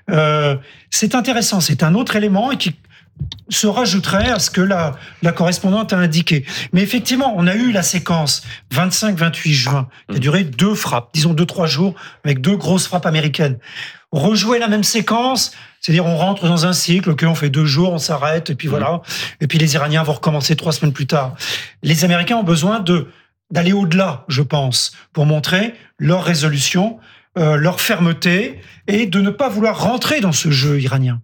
Speaker 6: c'est intéressant. C'est un autre élément et qui se rajouterait à ce que la correspondante a indiqué. Mais effectivement, on a eu la séquence 25-28 juin, qui a duré 2 frappes, disons 2-3 jours, avec 2 grosses frappes américaines. Rejouer la même séquence, c'est-à-dire on rentre dans un cycle, ok, on fait 2 jours, on s'arrête, et puis voilà. Et puis les Iraniens vont recommencer 3 semaines plus tard. Les Américains ont besoin d'aller au-delà, je pense, pour montrer leur résolution, leur fermeté, et de ne pas vouloir rentrer dans ce jeu iranien.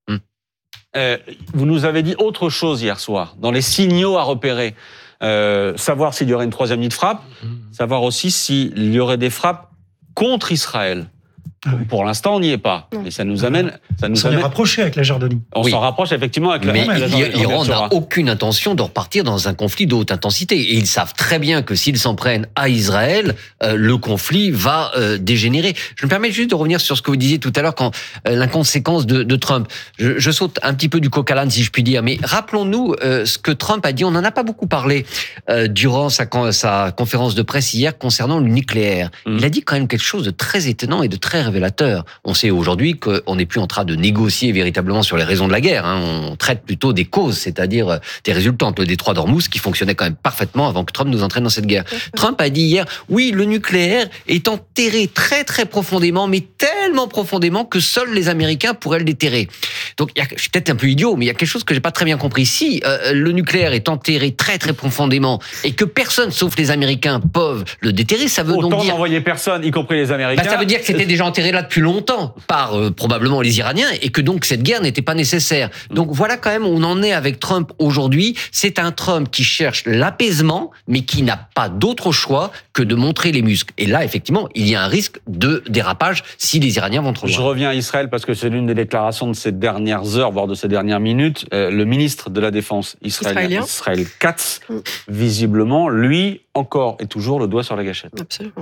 Speaker 7: Vous nous avez dit autre chose hier soir, dans les signaux à repérer. Savoir s'il y aurait une 3e nuit de frappe, savoir aussi s'il y aurait des frappes contre Israël. Pour l'instant, on n'y est pas. Et ça nous amène...
Speaker 6: On s'en est rapproché avec la Jordanie.
Speaker 7: On s'en rapproche effectivement avec
Speaker 4: mais
Speaker 7: la Jordanie.
Speaker 4: Mais l'Iran n'a aucune intention de repartir dans un conflit de haute intensité. Et ils savent très bien que s'ils s'en prennent à Israël, le conflit va dégénérer. Je me permets juste de revenir sur ce que vous disiez tout à l'heure, quand l'inconséquence de Trump. Je saute un petit peu du coq à l'âne, si je puis dire, mais rappelons-nous ce que Trump a dit. On n'en a pas beaucoup parlé durant sa conférence de presse hier concernant le nucléaire. Il a dit quand même quelque chose de très étonnant et de très révélateur. On sait aujourd'hui qu'on n'est plus en train de négocier véritablement sur les raisons de la guerre. On traite plutôt des causes, c'est-à-dire des résultats entre le détroit d'Ormuz qui fonctionnait quand même parfaitement avant que Trump nous entraîne dans cette guerre. Trump a dit hier, oui, le nucléaire est enterré très très profondément, mais tellement profondément que seuls les Américains pourraient le déterrer. Donc, je suis peut-être un peu idiot, mais il y a quelque chose que j'ai pas très bien compris. Si le nucléaire est enterré très très profondément et que personne sauf les Américains peuvent le déterrer, ça veut donc dire...
Speaker 7: Autant n'envoyer personne, y compris les Américains.
Speaker 4: Ça veut dire que c'était déjà enterré là depuis longtemps par probablement les Iraniens et que donc cette guerre n'était pas nécessaire. Donc voilà quand même où on en est avec Trump aujourd'hui. C'est un Trump qui cherche l'apaisement, mais qui n'a pas d'autre choix que de montrer les muscles. Et là, effectivement, il y a un risque de dérapage si les Iraniens vont trop loin.
Speaker 7: Je reviens à Israël parce que c'est l'une des déclarations de ces dernières heures, voire de ces dernières minutes. Le ministre de la Défense israélien, Israël Katz, visiblement, lui, encore et toujours le doigt sur la gâchette.
Speaker 3: Absolument.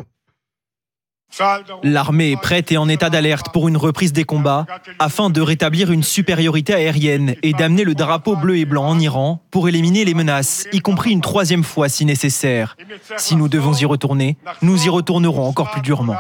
Speaker 13: L'armée est prête et en état d'alerte pour une reprise des combats afin de rétablir une supériorité aérienne et d'amener le drapeau bleu et blanc en Iran pour éliminer les menaces, y compris une troisième fois si nécessaire. Si nous devons y retourner, nous y retournerons encore plus durement.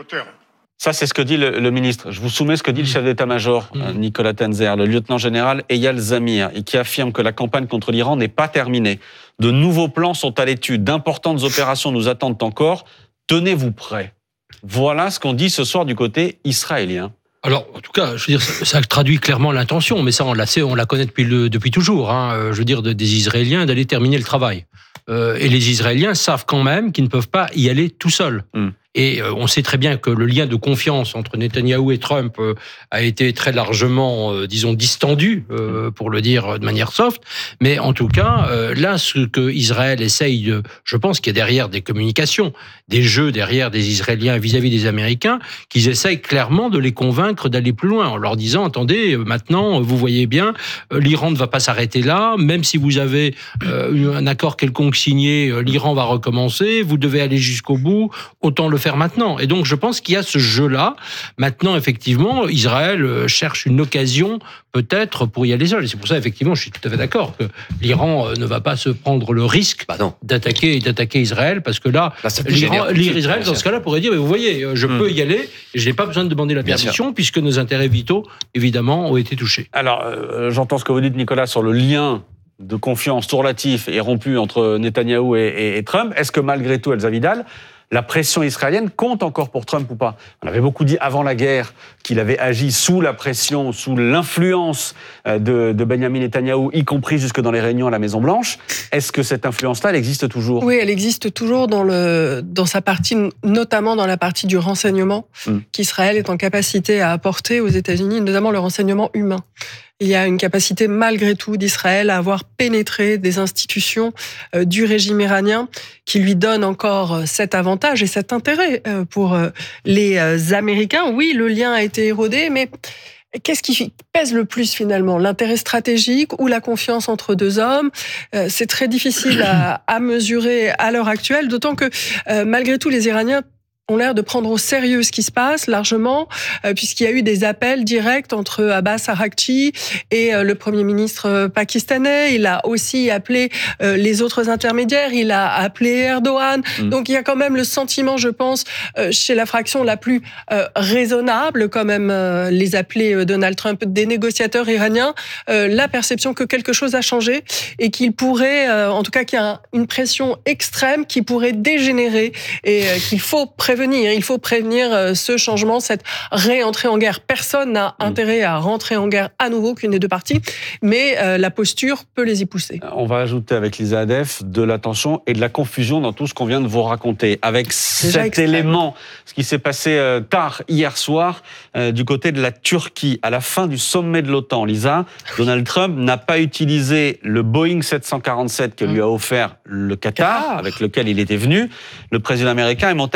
Speaker 7: Ça, c'est ce que dit le ministre. Je vous soumets ce que dit le chef d'état-major, Nicolas Tenzer, le lieutenant-général Eyal Zamir, et qui affirme que la campagne contre l'Iran n'est pas terminée. De nouveaux plans sont à l'étude, d'importantes opérations nous attendent encore. Tenez-vous prêts. Voilà ce qu'on dit ce soir du côté israélien.
Speaker 11: Alors, en tout cas, je veux dire, ça traduit clairement l'intention, mais ça, on la connaît depuis toujours. Je veux dire, des Israéliens d'aller terminer le travail. Et les Israéliens savent quand même qu'ils ne peuvent pas y aller tout seuls. Et on sait très bien que le lien de confiance entre Netanyahou et Trump a été très largement, disons, distendu, pour le dire de manière soft. Mais en tout cas, là, ce que Israël essaye, je pense qu'il y a derrière des communications, des jeux derrière des Israéliens vis-à-vis des Américains, qu'ils essayent clairement de les convaincre d'aller plus loin, en leur disant, attendez, maintenant, vous voyez bien, l'Iran ne va pas s'arrêter là, même si vous avez un accord quelconque signé, l'Iran va recommencer, vous devez aller jusqu'au bout, autant le faire maintenant. Et donc, je pense qu'il y a ce jeu-là. Maintenant, effectivement, Israël cherche une occasion, peut-être, pour y aller seul. Et c'est pour ça, effectivement, je suis tout à fait d'accord que l'Iran ne va pas se prendre le risque d'attaquer Israël, parce que là Israël, dans ce cas-là, pourrait dire, mais vous voyez, je peux y aller, et je n'ai pas besoin de demander la permission, puisque nos intérêts vitaux, évidemment, ont été touchés.
Speaker 7: Alors, j'entends ce que vous dites, Nicolas, sur le lien de confiance tout relatif et rompu entre Netanyahou et Trump. Est-ce que malgré tout, Elsa Vidal, la pression israélienne compte encore pour Trump ou pas? On avait beaucoup dit avant la guerre qu'il avait agi sous la pression, sous l'influence de Benjamin Netanyahou, y compris jusque dans les réunions à la Maison-Blanche. Est-ce que cette influence-là, elle existe toujours?
Speaker 3: Oui, elle existe toujours dans sa partie, notamment dans la partie du renseignement qu'Israël est en capacité à apporter aux États-Unis, notamment le renseignement humain. Il y a une capacité, malgré tout, d'Israël à avoir pénétré des institutions du régime iranien qui lui donnent encore cet avantage et cet intérêt pour les Américains. Oui, le lien a été érodé, mais qu'est-ce qui pèse le plus finalement? L'intérêt stratégique ou la confiance entre deux hommes? C'est très difficile à mesurer à l'heure actuelle, d'autant que malgré tout, les Iraniens ont l'air de prendre au sérieux ce qui se passe largement, puisqu'il y a eu des appels directs entre Abbas Araghchi et le Premier ministre pakistanais. Il a aussi appelé les autres intermédiaires, il a appelé Erdogan. Donc il y a quand même le sentiment, je pense, chez la fraction la plus raisonnable, quand même les appelés Donald Trump, des négociateurs iraniens, la perception que quelque chose a changé et qu'il pourrait, en tout cas qu'il y a une pression extrême qui pourrait dégénérer et qu'il faut il faut prévenir ce changement, cette réentrée en guerre. Personne n'a intérêt à rentrer en guerre à nouveau, qu'une des deux parties, mais la posture peut les y pousser.
Speaker 7: On va ajouter avec Lisa Adef de la tension et de la confusion dans tout ce qu'on vient de vous raconter. Avec cet élément, ce qui s'est passé tard hier soir du côté de la Turquie, à la fin du sommet de l'OTAN. Lisa, Donald Trump n'a pas utilisé le Boeing 747 que lui a offert le Qatar, avec lequel il était venu. Le président américain est monté à bord de son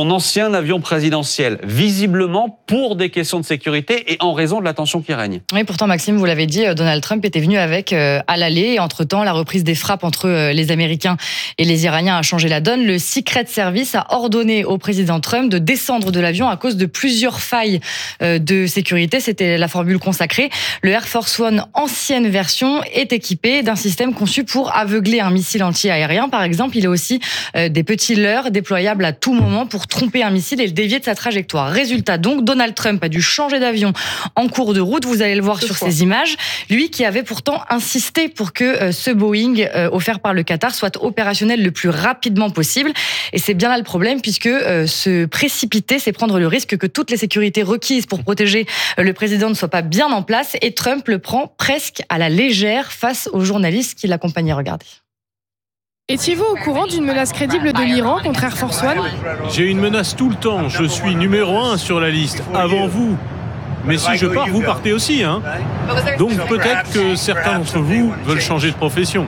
Speaker 7: son ancien avion présidentiel, visiblement pour des questions de sécurité et en raison de la tension qui règne.
Speaker 8: Oui, pourtant, Maxime, vous l'avez dit, Donald Trump était venu avec à l'aller. Et entre-temps, la reprise des frappes entre les Américains et les Iraniens a changé la donne. Le Secret Service a ordonné au président Trump de descendre de l'avion à cause de plusieurs failles de sécurité. C'était la formule consacrée. Le Air Force One, ancienne version, est équipé d'un système conçu pour aveugler un missile anti-aérien. Par exemple, il a aussi des petits leurres déployables à tout moment pour tromper un missile et le dévier de sa trajectoire. Résultat donc, Donald Trump a dû changer d'avion en cours de route. Vous allez le voir sur ces images. Lui qui avait pourtant insisté pour que ce Boeing offert par le Qatar soit opérationnel le plus rapidement possible. Et c'est bien là le problème, puisque se précipiter, c'est prendre le risque que toutes les sécurités requises pour protéger le président ne soient pas bien en place. Et Trump le prend presque à la légère face aux journalistes qui l'accompagnaient. Regardez.
Speaker 14: Étiez-vous au courant d'une menace crédible de l'Iran contre Air Force One ?
Speaker 15: J'ai une menace tout le temps. Je suis numéro 1 sur la liste, avant vous. Mais si je pars, vous partez aussi, hein. Donc peut-être que certains d'entre vous veulent changer de profession.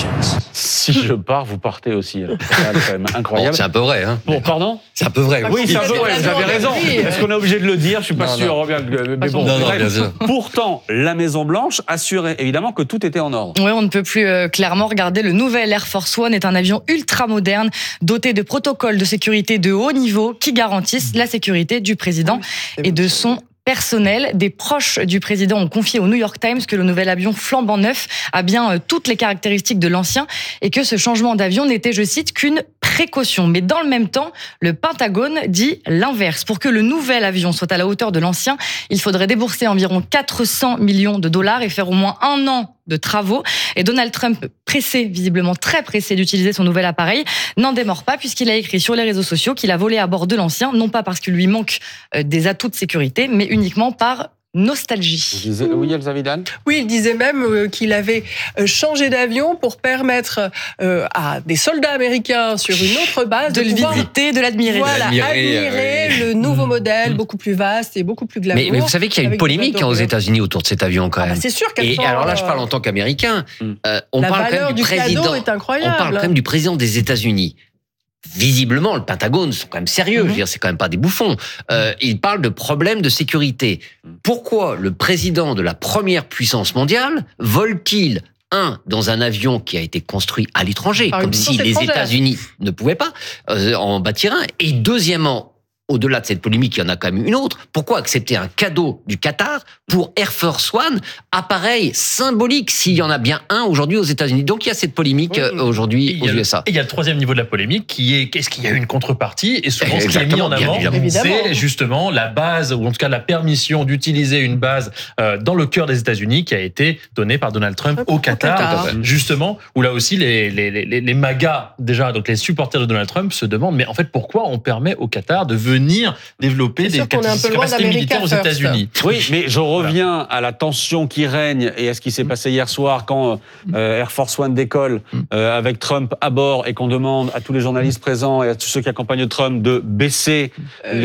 Speaker 7: Si je pars, vous partez aussi. C'est quand même incroyable.
Speaker 4: Bon, c'est un peu vrai, hein.
Speaker 7: Bon, pardon ?
Speaker 4: C'est un peu vrai.
Speaker 7: Oui, c'est un peu vrai, vous avez raison. Est-ce qu'on est obligé de le dire ? Je suis pas sûr. Mais bon, pourtant, la Maison-Blanche assure évidemment que tout était en ordre.
Speaker 8: Oui, on ne peut plus clairement regarder. Le nouvel Air Force One est un avion ultra moderne, doté de protocoles de sécurité de haut niveau qui garantissent la sécurité du président et de son personnel. Des proches du président ont confié au New York Times que le nouvel avion flambant neuf a bien toutes les caractéristiques de l'ancien et que ce changement d'avion n'était, je cite, qu'une précaution. Mais dans le même temps, le Pentagone dit l'inverse. Pour que le nouvel avion soit à la hauteur de l'ancien, il faudrait débourser environ 400 millions de dollars et faire au moins 1 an de travaux. Et Donald Trump, pressé, visiblement très pressé d'utiliser son nouvel appareil, n'en démord pas puisqu'il a écrit sur les réseaux sociaux qu'il a volé à bord de l'ancien, non pas parce qu'il lui manque des atouts de sécurité, mais uniquement par nostalgie.
Speaker 7: Oui, Elsa Vidal ?
Speaker 3: Oui, il disait même qu'il avait changé d'avion pour permettre à des soldats américains sur une autre base
Speaker 8: de le visiter, de l'admirer.
Speaker 3: Voilà, admirer le nouveau modèle, beaucoup plus vaste et beaucoup plus glamour.
Speaker 4: Mais vous savez qu'il y a une polémique aux États-Unis autour de cet avion quand même.
Speaker 3: C'est sûr qu'elle
Speaker 4: Et alors là, je parle en tant qu'Américain. On
Speaker 3: la
Speaker 4: parle quand même
Speaker 3: du président. Est incroyable.
Speaker 4: On parle quand même du président des États-Unis. Visiblement, le Pentagone sont quand même sérieux. Je veux dire, c'est quand même pas des bouffons. Ils parlent de problèmes de sécurité. Pourquoi le président de la première puissance mondiale vole-t-il dans un avion qui a été construit à l'étranger, comme si les États-Unis ne pouvaient pas en bâtir un, et deuxièmement, au-delà de cette polémique, il y en a quand même une autre. Pourquoi accepter un cadeau du Qatar pour Air Force One, appareil symbolique, s'il y en a bien un aujourd'hui aux États-Unis? Donc il y a cette polémique aujourd'hui aux USA.
Speaker 12: Et il y a le troisième niveau de la polémique qui est qu'est-ce qu'il y a eu une contrepartie? Et souvent, ce qui est mis en avant, c'est justement la base, ou en tout cas la permission d'utiliser une base dans le cœur des États-Unis qui a été donnée par Donald Trump au Qatar. Justement, où là aussi les MAGA, déjà, donc les supporters de Donald Trump se demandent, mais en fait, pourquoi on permet au Qatar de venir développer des capacités militaires aux États-Unis.
Speaker 7: Oui, mais je reviens à la tension qui règne et à ce qui s'est passé hier soir quand Air Force One décolle avec Trump à bord et qu'on demande à tous les journalistes présents et à tous ceux qui accompagnent Trump de baisser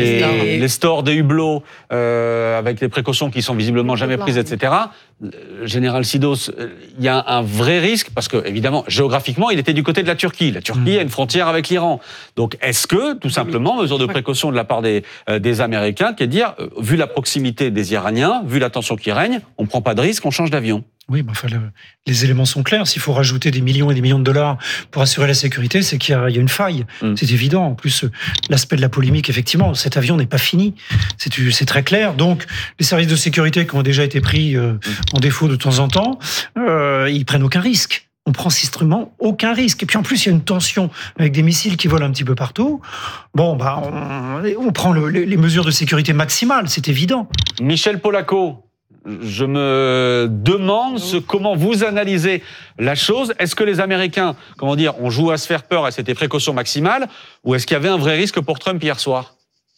Speaker 7: les stores des hublots avec les précautions qui sont visiblement jamais prises, etc. Général Sidos, il y a un vrai risque parce que, évidemment, géographiquement, il était du côté de la Turquie. La Turquie a une frontière avec l'Iran. Donc, est-ce que, tout simplement, mesure de précaution de la part des Américains, qui est de dire, vu la proximité des Iraniens, vu la tension qui règne, on ne prend pas de risque, on change d'avion?
Speaker 6: Oui, mais enfin, les éléments sont clairs. S'il faut rajouter des millions et des millions de dollars pour assurer la sécurité, c'est qu'il y a une faille. C'est évident. En plus, l'aspect de la polémique, effectivement, cet avion n'est pas fini. C'est très clair. Donc, les services de sécurité qui ont déjà été pris en défaut de temps en temps, ils prennent aucun risque. On prend strictement aucun risque. Et puis en plus, il y a une tension avec des missiles qui volent un petit peu partout. Bon, on prend les mesures de sécurité maximales, c'est évident.
Speaker 7: Michel Polaco, je me demande comment vous analysez la chose. Est-ce que les Américains, on joue à se faire peur et c'était précaution maximale, ou est-ce qu'il y avait un vrai risque pour Trump hier soir?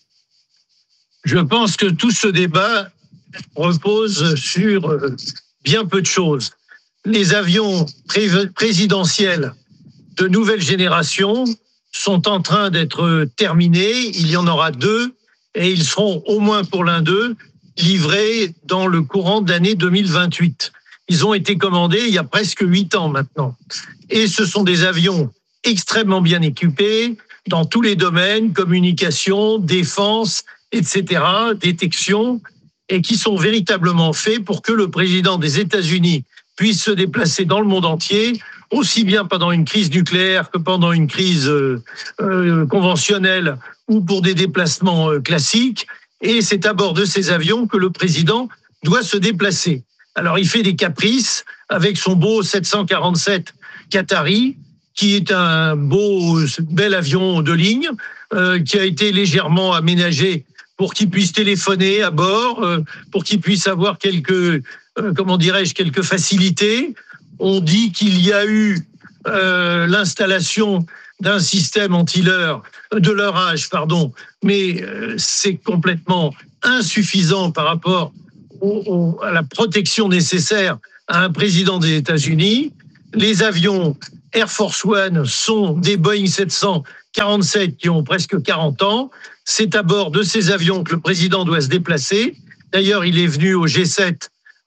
Speaker 10: Je pense que tout ce débat repose sur bien peu de choses. Les avions présidentiels de nouvelle génération sont en train d'être terminés. Il y en aura 2 et ils seront au moins pour l'un d'eux livrés dans le courant de l'année 2028. Ils ont été commandés il y a presque 8 ans maintenant. Et ce sont des avions extrêmement bien équipés. dans tous les domaines, communication, défense, etc., détection, et qui sont véritablement faits pour que le président des États-Unis puisse se déplacer dans le monde entier, aussi bien pendant une crise nucléaire que pendant une crise conventionnelle ou pour des déplacements classiques. Et c'est à bord de ces avions que le président doit se déplacer. Alors, il fait des caprices avec son beau 747 Qatari, qui est un bel avion de ligne, qui a été légèrement aménagé pour qu'il puisse téléphoner à bord, pour qu'il puisse avoir quelques facilités. On dit qu'il y a eu l'installation d'un système de leurrage, mais c'est complètement insuffisant par rapport à la protection nécessaire à un président des États-Unis. Les avions Air Force One sont des Boeing 747 qui ont presque 40 ans. C'est à bord de ces avions que le président doit se déplacer. D'ailleurs, il est venu au G7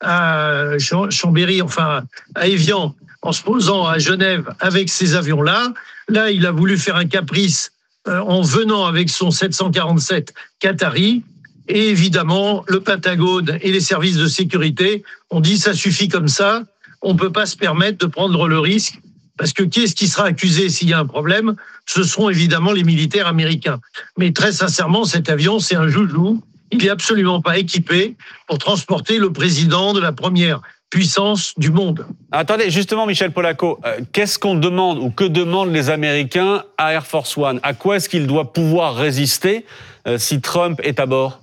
Speaker 10: à Chambéry, à Évian, en se posant à Genève avec ces avions-là. Là, il a voulu faire un caprice en venant avec son 747 Qatari. Et évidemment, le Pentagone et les services de sécurité ont dit ça suffit comme ça, on ne peut pas se permettre de prendre le risque, parce que qui est-ce qui sera accusé s'il y a un problème? Ce seront évidemment les militaires américains. Mais très sincèrement, cet avion, c'est un joujou. Il n'est absolument pas équipé pour transporter le président de la première puissance du monde.
Speaker 7: Attendez, justement, Michel Polaco, qu'est-ce qu'on demande ou que demandent les Américains à Air Force One? À quoi est-ce qu'il doit pouvoir résister si Trump est à bord?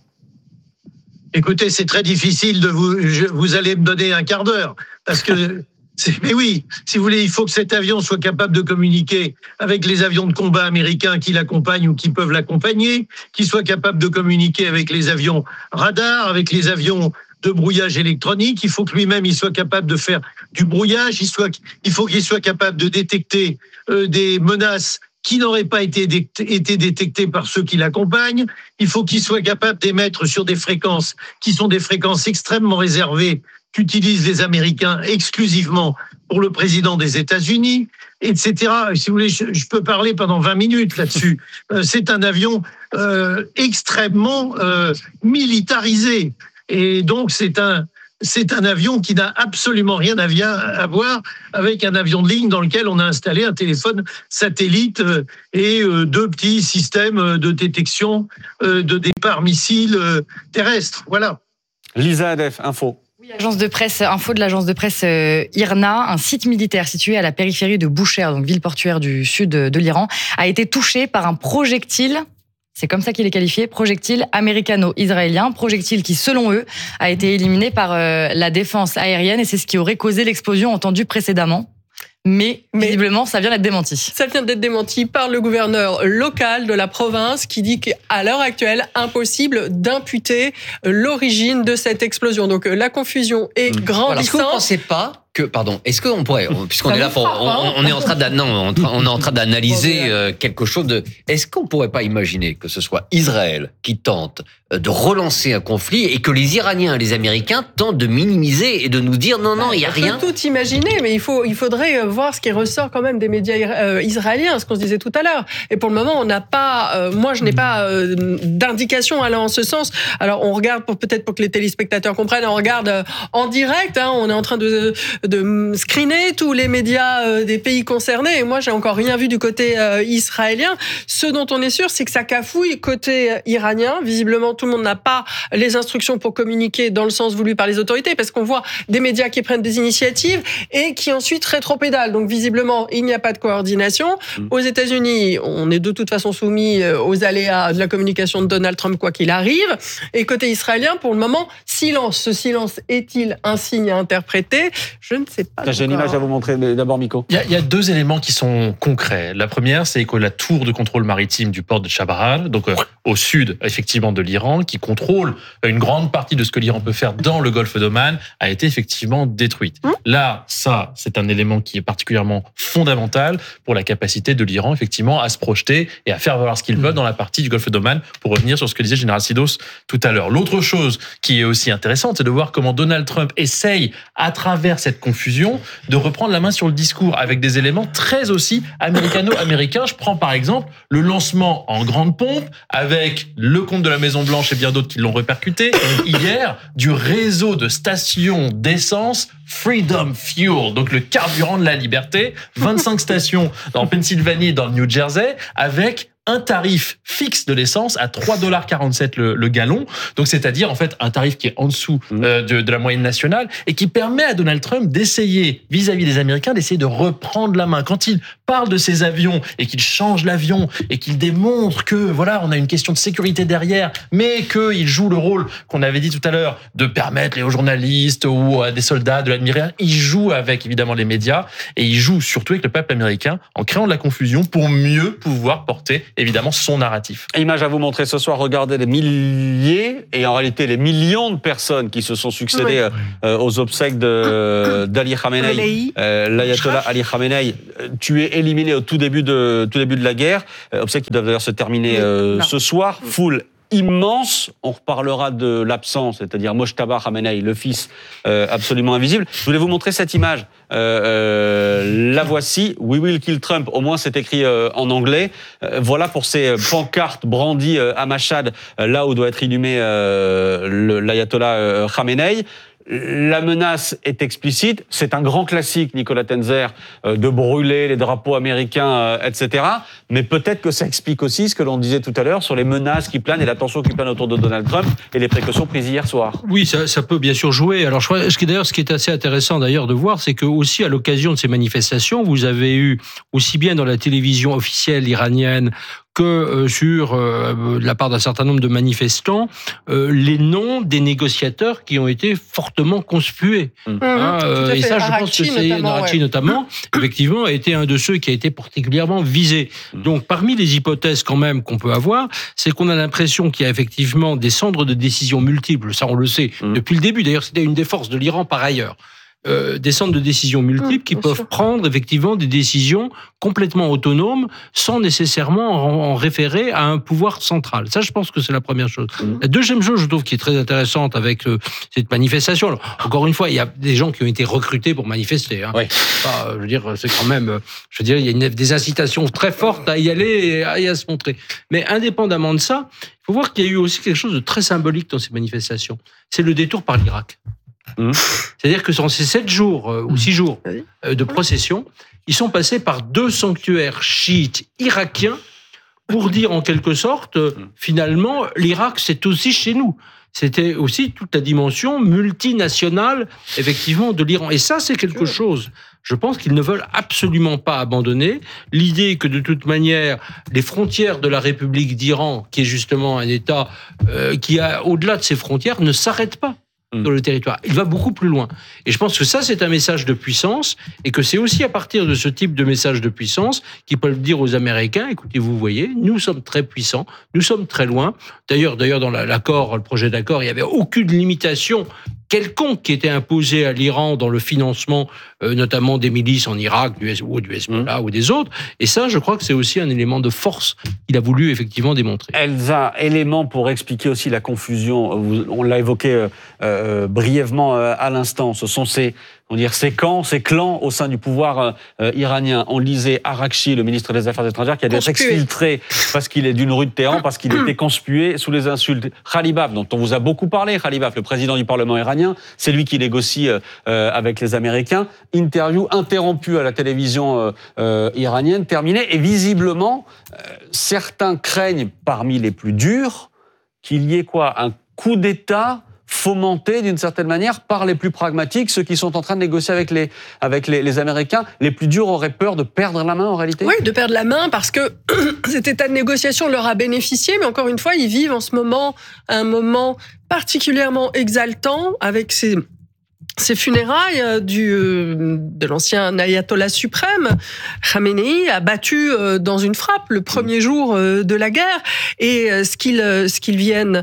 Speaker 10: Écoutez, c'est très difficile vous allez me donner un quart d'heure, parce que, mais oui, si vous voulez, il faut que cet avion soit capable de communiquer avec les avions de combat américains qui l'accompagnent ou qui peuvent l'accompagner, qu'il soit capable de communiquer avec les avions radars, avec les avions de brouillage électronique. Il faut que lui-même, il soit capable de faire du brouillage. Il faut qu'il soit capable de détecter des menaces qui n'auraient pas été détectés par ceux qui l'accompagnent. Il faut qu'il soit capable d'émettre sur des fréquences qui sont des fréquences extrêmement réservées qu'utilisent les Américains exclusivement pour le président des États-Unis, etc. Si vous voulez, je peux parler pendant 20 minutes là-dessus. C'est un avion extrêmement militarisé. Et donc, c'est un avion qui n'a absolument rien à voir avec un avion de ligne dans lequel on a installé un téléphone satellite et deux petits systèmes de détection de départ missiles terrestres. Voilà.
Speaker 7: Lisa Adef, info.
Speaker 8: Oui, agence de presse, info de l'agence de presse IRNA, un site militaire situé à la périphérie de Boucher, donc ville portuaire du sud de l'Iran, a été touché par un projectile. C'est comme ça qu'il est qualifié, projectile américano-israélien, projectile qui, selon eux, a été éliminé par la défense aérienne et c'est ce qui aurait causé l'explosion entendue précédemment. Mais visiblement, ça vient d'être démenti.
Speaker 3: Ça vient d'être démenti par le gouverneur local de la province qui dit qu'à l'heure actuelle, impossible d'imputer l'origine de cette explosion. Donc la confusion est grandissante.
Speaker 4: Alors, est-ce que vous ne pensez pas est-ce qu'on pourrait, puisqu'on est là on est en train d'analyser quelque chose est-ce qu'on pourrait pas imaginer que ce soit Israël qui tente de relancer un conflit et que les Iraniens et les Américains tentent de minimiser et de nous dire non, il y a rien?
Speaker 3: On peut tout imaginer, mais il faudrait voir ce qui ressort quand même des médias israéliens, ce qu'on se disait tout à l'heure. Et pour le moment, on n'a pas, moi je n'ai pas d'indication allant en ce sens. Alors on regarde peut-être pour que les téléspectateurs comprennent, on regarde en direct, on est en train de screener tous les médias des pays concernés. Et moi, j'ai encore rien vu du côté israélien. Ce dont on est sûr, c'est que ça cafouille côté iranien. Visiblement, tout le monde n'a pas les instructions pour communiquer dans le sens voulu par les autorités, parce qu'on voit des médias qui prennent des initiatives et qui ensuite rétropédalent. Donc, visiblement, il n'y a pas de coordination. Aux États-Unis, on est de toute façon soumis aux aléas de la communication de Donald Trump, quoi qu'il arrive. Et côté israélien, pour le moment, silence. Ce silence est-il un signe à interpréter? Je ne sais pas.
Speaker 7: J'ai une image à vous montrer. D'abord, Miko.
Speaker 12: Il y a deux éléments qui sont concrets. La première, c'est que la tour de contrôle maritime du port de Chabahar, donc au sud, effectivement, de l'Iran, l'Iran, qui contrôle une grande partie de ce que l'Iran peut faire dans le Golfe d'Oman, a été effectivement détruite. Là, ça, c'est un élément qui est particulièrement fondamental pour la capacité de l'Iran, effectivement, à se projeter et à faire valoir ce qu'ils veulent dans la partie du Golfe d'Oman, pour revenir sur ce que disait le général Sidos tout à l'heure. L'autre chose qui est aussi intéressante, c'est de voir comment Donald Trump essaye, à travers cette confusion, de reprendre la main sur le discours avec des éléments très aussi américano-américains. Je prends par exemple le lancement en grande pompe avec le compte de la Maison-Blanche et bien d'autres qui l'ont répercuté hier du réseau de stations d'essence Freedom Fuel, donc le carburant de la liberté, 25 stations en Pennsylvanie et dans le New Jersey, avec un tarif fixe de l'essence à $3,47 le gallon. Donc, c'est-à-dire, en fait, un tarif qui est en dessous de la moyenne nationale et qui permet à Donald Trump d'essayer, vis-à-vis des Américains, d'essayer de reprendre la main. Quand il parle de ses avions et qu'il change l'avion et qu'il démontre que, voilà, on a une question de sécurité derrière, mais qu'il joue le rôle qu'on avait dit tout à l'heure de permettre aux journalistes ou à des soldats de l'admirer, il joue avec, évidemment, les médias et il joue surtout avec le peuple américain en créant de la confusion pour mieux pouvoir porter évidemment son narratif.
Speaker 7: Image à vous montrer ce soir, regardez les milliers et en réalité les millions de personnes qui se sont succédés aux obsèques d'Ali Khamenei, l'ayatollah Ali Khamenei, tué, éliminé au tout début de la guerre, obsèques qui doivent d'ailleurs se terminer ce soir, foule immense. On reparlera de l'absence, c'est-à-dire Mojtaba Khamenei, le fils absolument invisible. Je voulais vous montrer cette image. La voici. We will kill Trump. Au moins, c'est écrit en anglais. Voilà pour ces pancartes brandies à Mashhad, là où doit être inhumé l'ayatollah Khamenei. La menace est explicite. C'est un grand classique, Nicolas Tenzer, de brûler les drapeaux américains, etc. Mais peut-être que ça explique aussi ce que l'on disait tout à l'heure sur les menaces qui planent et la tension qui plane autour de Donald Trump et les précautions prises hier soir.
Speaker 11: Oui, ça peut bien sûr jouer. Alors, je crois, ce qui est assez intéressant d'ailleurs de voir, c'est que aussi à l'occasion de ces manifestations, vous avez eu aussi bien dans la télévision officielle iranienne que sur de la part d'un certain nombre de manifestants, les noms des négociateurs qui ont été fortement conspués. Et ça, je pense que c'est Naraqi notamment, effectivement, a été un de ceux qui a été particulièrement visé. Donc, parmi les hypothèses quand même qu'on peut avoir, c'est qu'on a l'impression qu'il y a effectivement des centres de décision multiples. Ça, on le sait depuis le début. D'ailleurs, c'était une des forces de l'Iran par ailleurs. Des centres de décision multiples qui peuvent prendre effectivement des décisions complètement autonomes sans nécessairement en référer à un pouvoir central. Ça, je pense que c'est la première chose. La deuxième chose, je trouve, qui est très intéressante avec cette manifestation. Alors, encore une fois, il y a des gens qui ont été recrutés pour manifester. Hein. Je veux dire, c'est quand même, il y a des incitations très fortes à y aller et à se montrer. Mais indépendamment de ça, il faut voir qu'il y a eu aussi quelque chose de très symbolique dans ces manifestations. C'est le détour par l'Irak. C'est-à-dire que dans ces 7 jours ou 6 jours de procession, ils sont passés par 2 sanctuaires chiites irakiens pour dire en quelque sorte, finalement, l'Irak, c'est aussi chez nous. C'était aussi toute la dimension multinationale, effectivement, de l'Iran. Et ça, c'est quelque chose, je pense qu'ils ne veulent absolument pas abandonner. L'idée que, de toute manière, les frontières de la République d'Iran, qui est justement un État qui, au-delà de ses frontières, ne s'arrête pas sur le territoire. Il va beaucoup plus loin. Et je pense que ça, c'est un message de puissance et que c'est aussi à partir de ce type de message de puissance qu'ils peuvent dire aux Américains, écoutez, vous voyez, nous sommes très puissants, nous sommes très loin. D'ailleurs, dans le projet d'accord, il n'y avait aucune limitation quelconque qui était imposée à l'Iran dans le financement, notamment des milices en Irak, du Hezbollah ou des autres. Et ça, je crois que c'est aussi un élément de force qu'il a voulu effectivement démontrer.
Speaker 7: Elsa, élément pour expliquer aussi la confusion, on l'a évoqué brièvement à l'instant, ce sont ces clans au sein du pouvoir iranien. On lisait Araghchi, le ministre des Affaires étrangères, qui a dû être exfiltré parce qu'il est d'une rue de Téhéran, parce qu'il était conspué sous les insultes. Khalibaf, dont on vous a beaucoup parlé, Khalibaf, le président du Parlement iranien, c'est lui qui négocie avec les Américains. Interview interrompue à la télévision iranienne, terminée. Et visiblement, certains craignent, parmi les plus durs, qu'il y ait un coup d'État fomenté d'une certaine manière par les plus pragmatiques, ceux qui sont en train de négocier avec les Américains. Les plus durs auraient peur de perdre la main en réalité ?
Speaker 3: Oui, de perdre la main parce que cet état de négociation leur a bénéficié, mais encore une fois, ils vivent en ce moment un moment particulièrement exaltant avec ces ces funérailles de l'ancien ayatollah suprême, Khamenei a battu dans une frappe le premier jour de la guerre. Et ce qu'ils viennent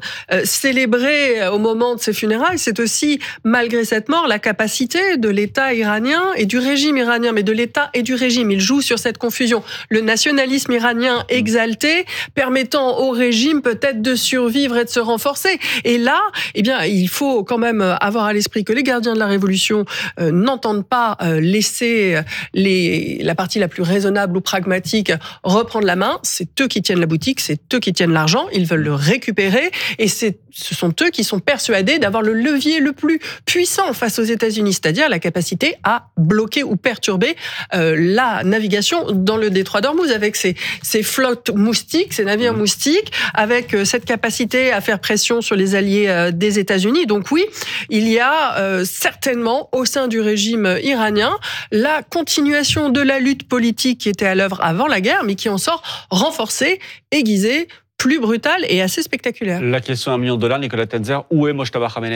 Speaker 3: célébrer au moment de ces funérailles, c'est aussi, malgré cette mort, la capacité de l'État iranien et du régime iranien, mais de l'État et du régime. Ils jouent sur cette confusion. Le nationalisme iranien exalté, permettant au régime peut-être de survivre et de se renforcer. Et là, eh bien, il faut quand même avoir à l'esprit que les gardiens de la Révolution n'entendent pas laisser la partie la plus raisonnable ou pragmatique reprendre la main. C'est eux qui tiennent la boutique, c'est eux qui tiennent l'argent, ils veulent le récupérer et ce sont eux qui sont persuadés d'avoir le levier le plus puissant face aux États-Unis, c'est-à-dire la capacité à bloquer ou perturber la navigation dans le détroit d'Ormuz avec ces flottes moustiques, ces navires moustiques, avec cette capacité à faire pression sur les alliés des États-Unis. Donc oui, il y a certainement au sein du régime iranien la continuation de la lutte politique qui était à l'œuvre avant la guerre, mais qui en sort renforcée, aiguisée, plus brutale et assez spectaculaire.
Speaker 7: La question à $1 million, Nicolas Tenzer, où est Mojtaba Khamenei ?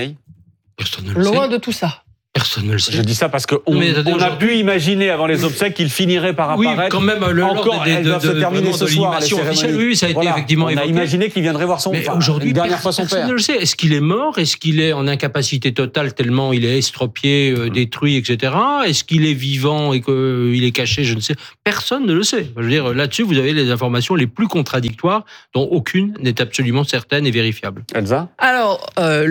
Speaker 3: Loin de tout ça.
Speaker 11: Personne ne le sait.
Speaker 7: Je dis ça parce qu'on a pu imaginer avant les obsèques qu'il finirait par apparaître.
Speaker 11: Oui, quand même,
Speaker 7: elles doivent se terminer ce soir.
Speaker 11: Oui, ça a été effectivement évoqué.
Speaker 7: On a imaginé qu'il viendrait voir son père.
Speaker 11: Aujourd'hui,
Speaker 7: une dernière fois son père.
Speaker 11: Personne ne le sait. Est-ce qu'il est mort ? Est-ce qu'il est en incapacité totale tellement il est estropié, détruit, etc. Est-ce qu'il est vivant et qu'il est caché ? Je ne sais. Personne ne le sait. Je veux dire, là-dessus, vous avez les informations les plus contradictoires, dont aucune n'est absolument certaine et vérifiable.
Speaker 7: Elsa ?
Speaker 3: Alors,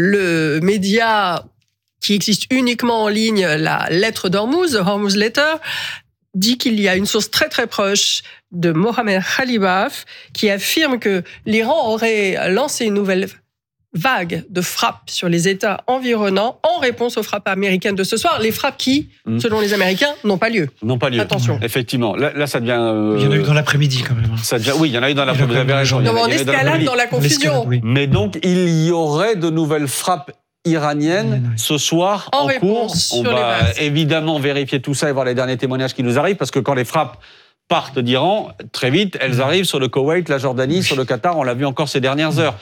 Speaker 3: le média qui existe uniquement en ligne, la lettre d'Hormuz, The Hormuz Letter, dit qu'il y a une source très très proche de Mohamed Khalibaf qui affirme que l'Iran aurait lancé une nouvelle vague de frappes sur les États environnants en réponse aux frappes américaines de ce soir. Les frappes qui, selon les Américains, n'ont pas lieu.
Speaker 7: N'ont pas lieu.
Speaker 3: Attention.
Speaker 7: Effectivement. Là, ça devient...
Speaker 6: Il y en a eu dans l'après-midi, quand même.
Speaker 7: Ça devient... Oui, il y en a eu dans l'après-midi. Vous avez raison.
Speaker 3: On escalade dans la confusion.
Speaker 7: Oui. Mais donc, il y aurait de nouvelles frappes iranienne ce soir en cours. On va évidemment vérifier tout ça et voir les derniers témoignages qui nous arrivent parce que quand les frappes partent d'Iran, très vite, elles arrivent sur le Koweït, la Jordanie, sur le Qatar, on l'a vu encore ces dernières heures.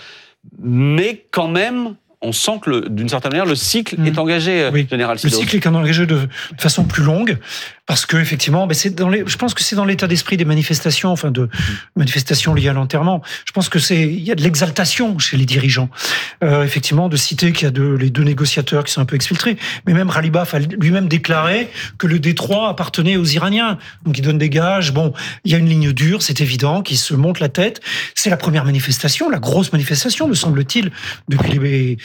Speaker 7: Mais quand même, on sent que d'une certaine manière, le cycle est engagé, Général Sidos.
Speaker 6: Le cycle est engagé de façon plus longue. Parce que effectivement, je pense que c'est dans l'état d'esprit des manifestations, manifestations liées à l'enterrement. Je pense que il y a de l'exaltation chez les dirigeants. Effectivement, de citer qu'il y a les deux négociateurs qui sont un peu exfiltrés. Mais même Khalibaf a lui-même déclaré que le détroit appartenait aux Iraniens. Donc il donne des gages. Bon, il y a une ligne dure, c'est évident, qui se monte la tête. C'est la première manifestation, la grosse manifestation, me semble-t-il, depuis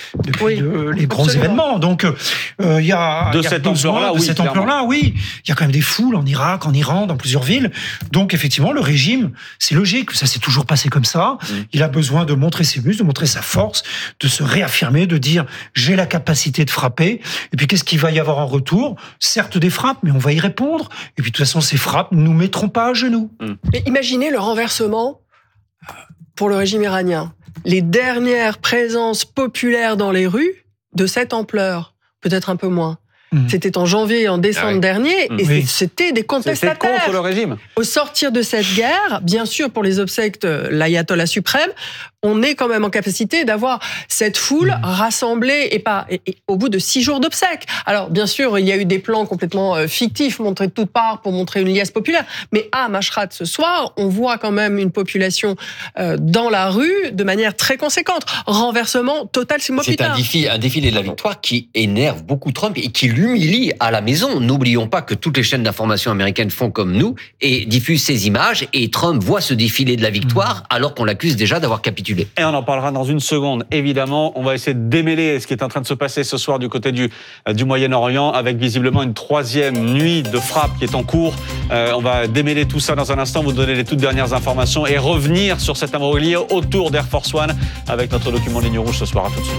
Speaker 6: les gros événements. Donc il y a
Speaker 7: cette ampleur-là,
Speaker 6: oui. Il y a quand même des foules en Irak, en Iran, dans plusieurs villes. Donc, effectivement, le régime, c'est logique, ça s'est toujours passé comme ça. Il a besoin de montrer ses muscles, de montrer sa force, de se réaffirmer, de dire « j'ai la capacité de frapper ». Et puis, qu'est-ce qu'il va y avoir en retour ? Certes, des frappes, mais on va y répondre. Et puis, de toute façon, ces frappes ne nous mettront pas à genoux.
Speaker 3: Mais imaginez le renversement pour le régime iranien. Les dernières présences populaires dans les rues de cette ampleur, peut-être un peu moins. C'était en janvier et en décembre dernier, et c'était des contestataires.
Speaker 7: C'était contre le régime.
Speaker 3: Au sortir de cette guerre, bien sûr, pour les obsèques de l'ayatollah suprême, on est quand même en capacité d'avoir cette foule rassemblée et au bout de 6 jours d'obsèques. Alors, bien sûr, il y a eu des plans complètement fictifs montrés de toutes parts pour montrer une liesse populaire. Mais à Mashhad ce soir, on voit quand même une population dans la rue de manière très conséquente. Renversement total, c'est moi putain.
Speaker 4: C'est un défilé de la victoire qui énerve beaucoup Trump et qui l'humilie à la maison. N'oublions pas que toutes les chaînes d'information américaines font comme nous et diffusent ces images. Et Trump voit ce défilé de la victoire alors qu'on l'accuse déjà d'avoir capitulé.
Speaker 7: Et on en parlera dans une seconde, évidemment. On va essayer de démêler ce qui est en train de se passer ce soir du côté du Moyen-Orient, avec visiblement une 3e nuit de frappe qui est en cours. On va démêler tout ça dans un instant, vous donner les toutes dernières informations et revenir sur cet imbroglio autour d'Air Force One avec notre document Ligne Rouge ce soir. À tout de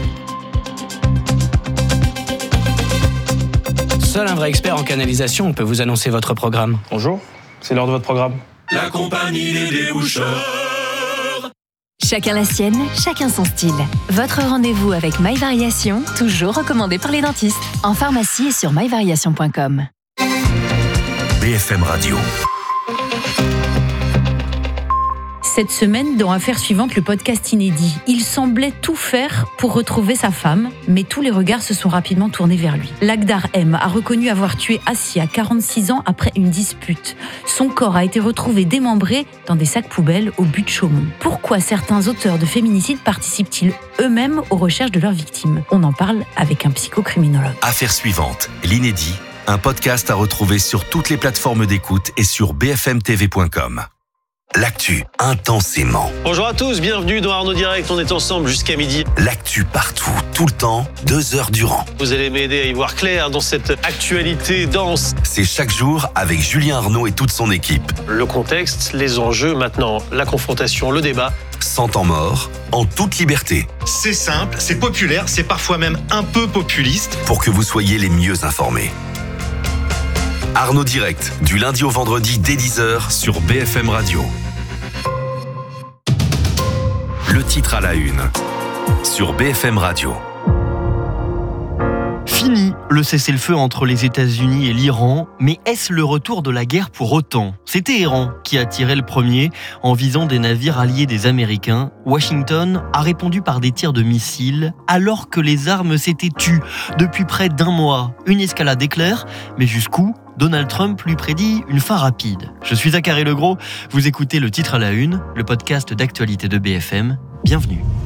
Speaker 7: suite.
Speaker 16: Seul un vrai expert en canalisation peut vous annoncer votre programme.
Speaker 17: Bonjour, c'est l'heure de votre programme.
Speaker 18: La compagnie des déboucheurs.
Speaker 19: Chacun la sienne, chacun son style. Votre rendez-vous avec MyVariation, toujours recommandé par les dentistes. En pharmacie et sur myvariation.com.
Speaker 18: BFM Radio.
Speaker 20: cette semaine dans Affaires suivantes, le podcast inédit. Il semblait tout faire pour retrouver sa femme, mais tous les regards se sont rapidement tournés vers lui. Lakhdar M a reconnu avoir tué Assia, 46 ans, après une dispute. Son corps a été retrouvé démembré dans des sacs poubelles au but de Chaumont. Pourquoi certains auteurs de féminicides participent-ils eux-mêmes aux recherches de leurs victimes ? On en parle avec un psychocriminologue.
Speaker 21: Affaires suivantes, l'inédit, un podcast à retrouver sur toutes les plateformes d'écoute et sur bfmtv.com. L'actu intensément.
Speaker 22: Bonjour à tous, bienvenue dans Arnaud Direct, on est ensemble jusqu'à midi.
Speaker 21: L'actu partout, tout le temps, 2 heures durant.
Speaker 22: Vous allez m'aider à y voir clair dans cette actualité dense.
Speaker 21: C'est chaque jour avec Julien Arnaud et toute son équipe.
Speaker 22: Le contexte, les enjeux, maintenant la confrontation, le débat.
Speaker 21: Sans temps mort, en toute liberté.
Speaker 23: C'est simple, c'est populaire, c'est parfois même un peu populiste.
Speaker 21: Pour que vous soyez les mieux informés. Arnaud Direct, du lundi au vendredi dès 10h sur BFM Radio. Le titre à la une, sur BFM Radio.
Speaker 24: Fini le cessez-le-feu entre les États-Unis et l'Iran, mais est-ce le retour de la guerre pour autant ? C'est Téhéran qui a tiré le premier en visant des navires alliés des Américains. Washington a répondu par des tirs de missiles alors que les armes s'étaient tues depuis près d'1 mois. Une escalade éclair, mais jusqu'où ? Donald Trump lui prédit une fin rapide. Je suis Zachary Legros, vous écoutez Le Titre à la Une, le podcast d'actualité de BFM. Bienvenue.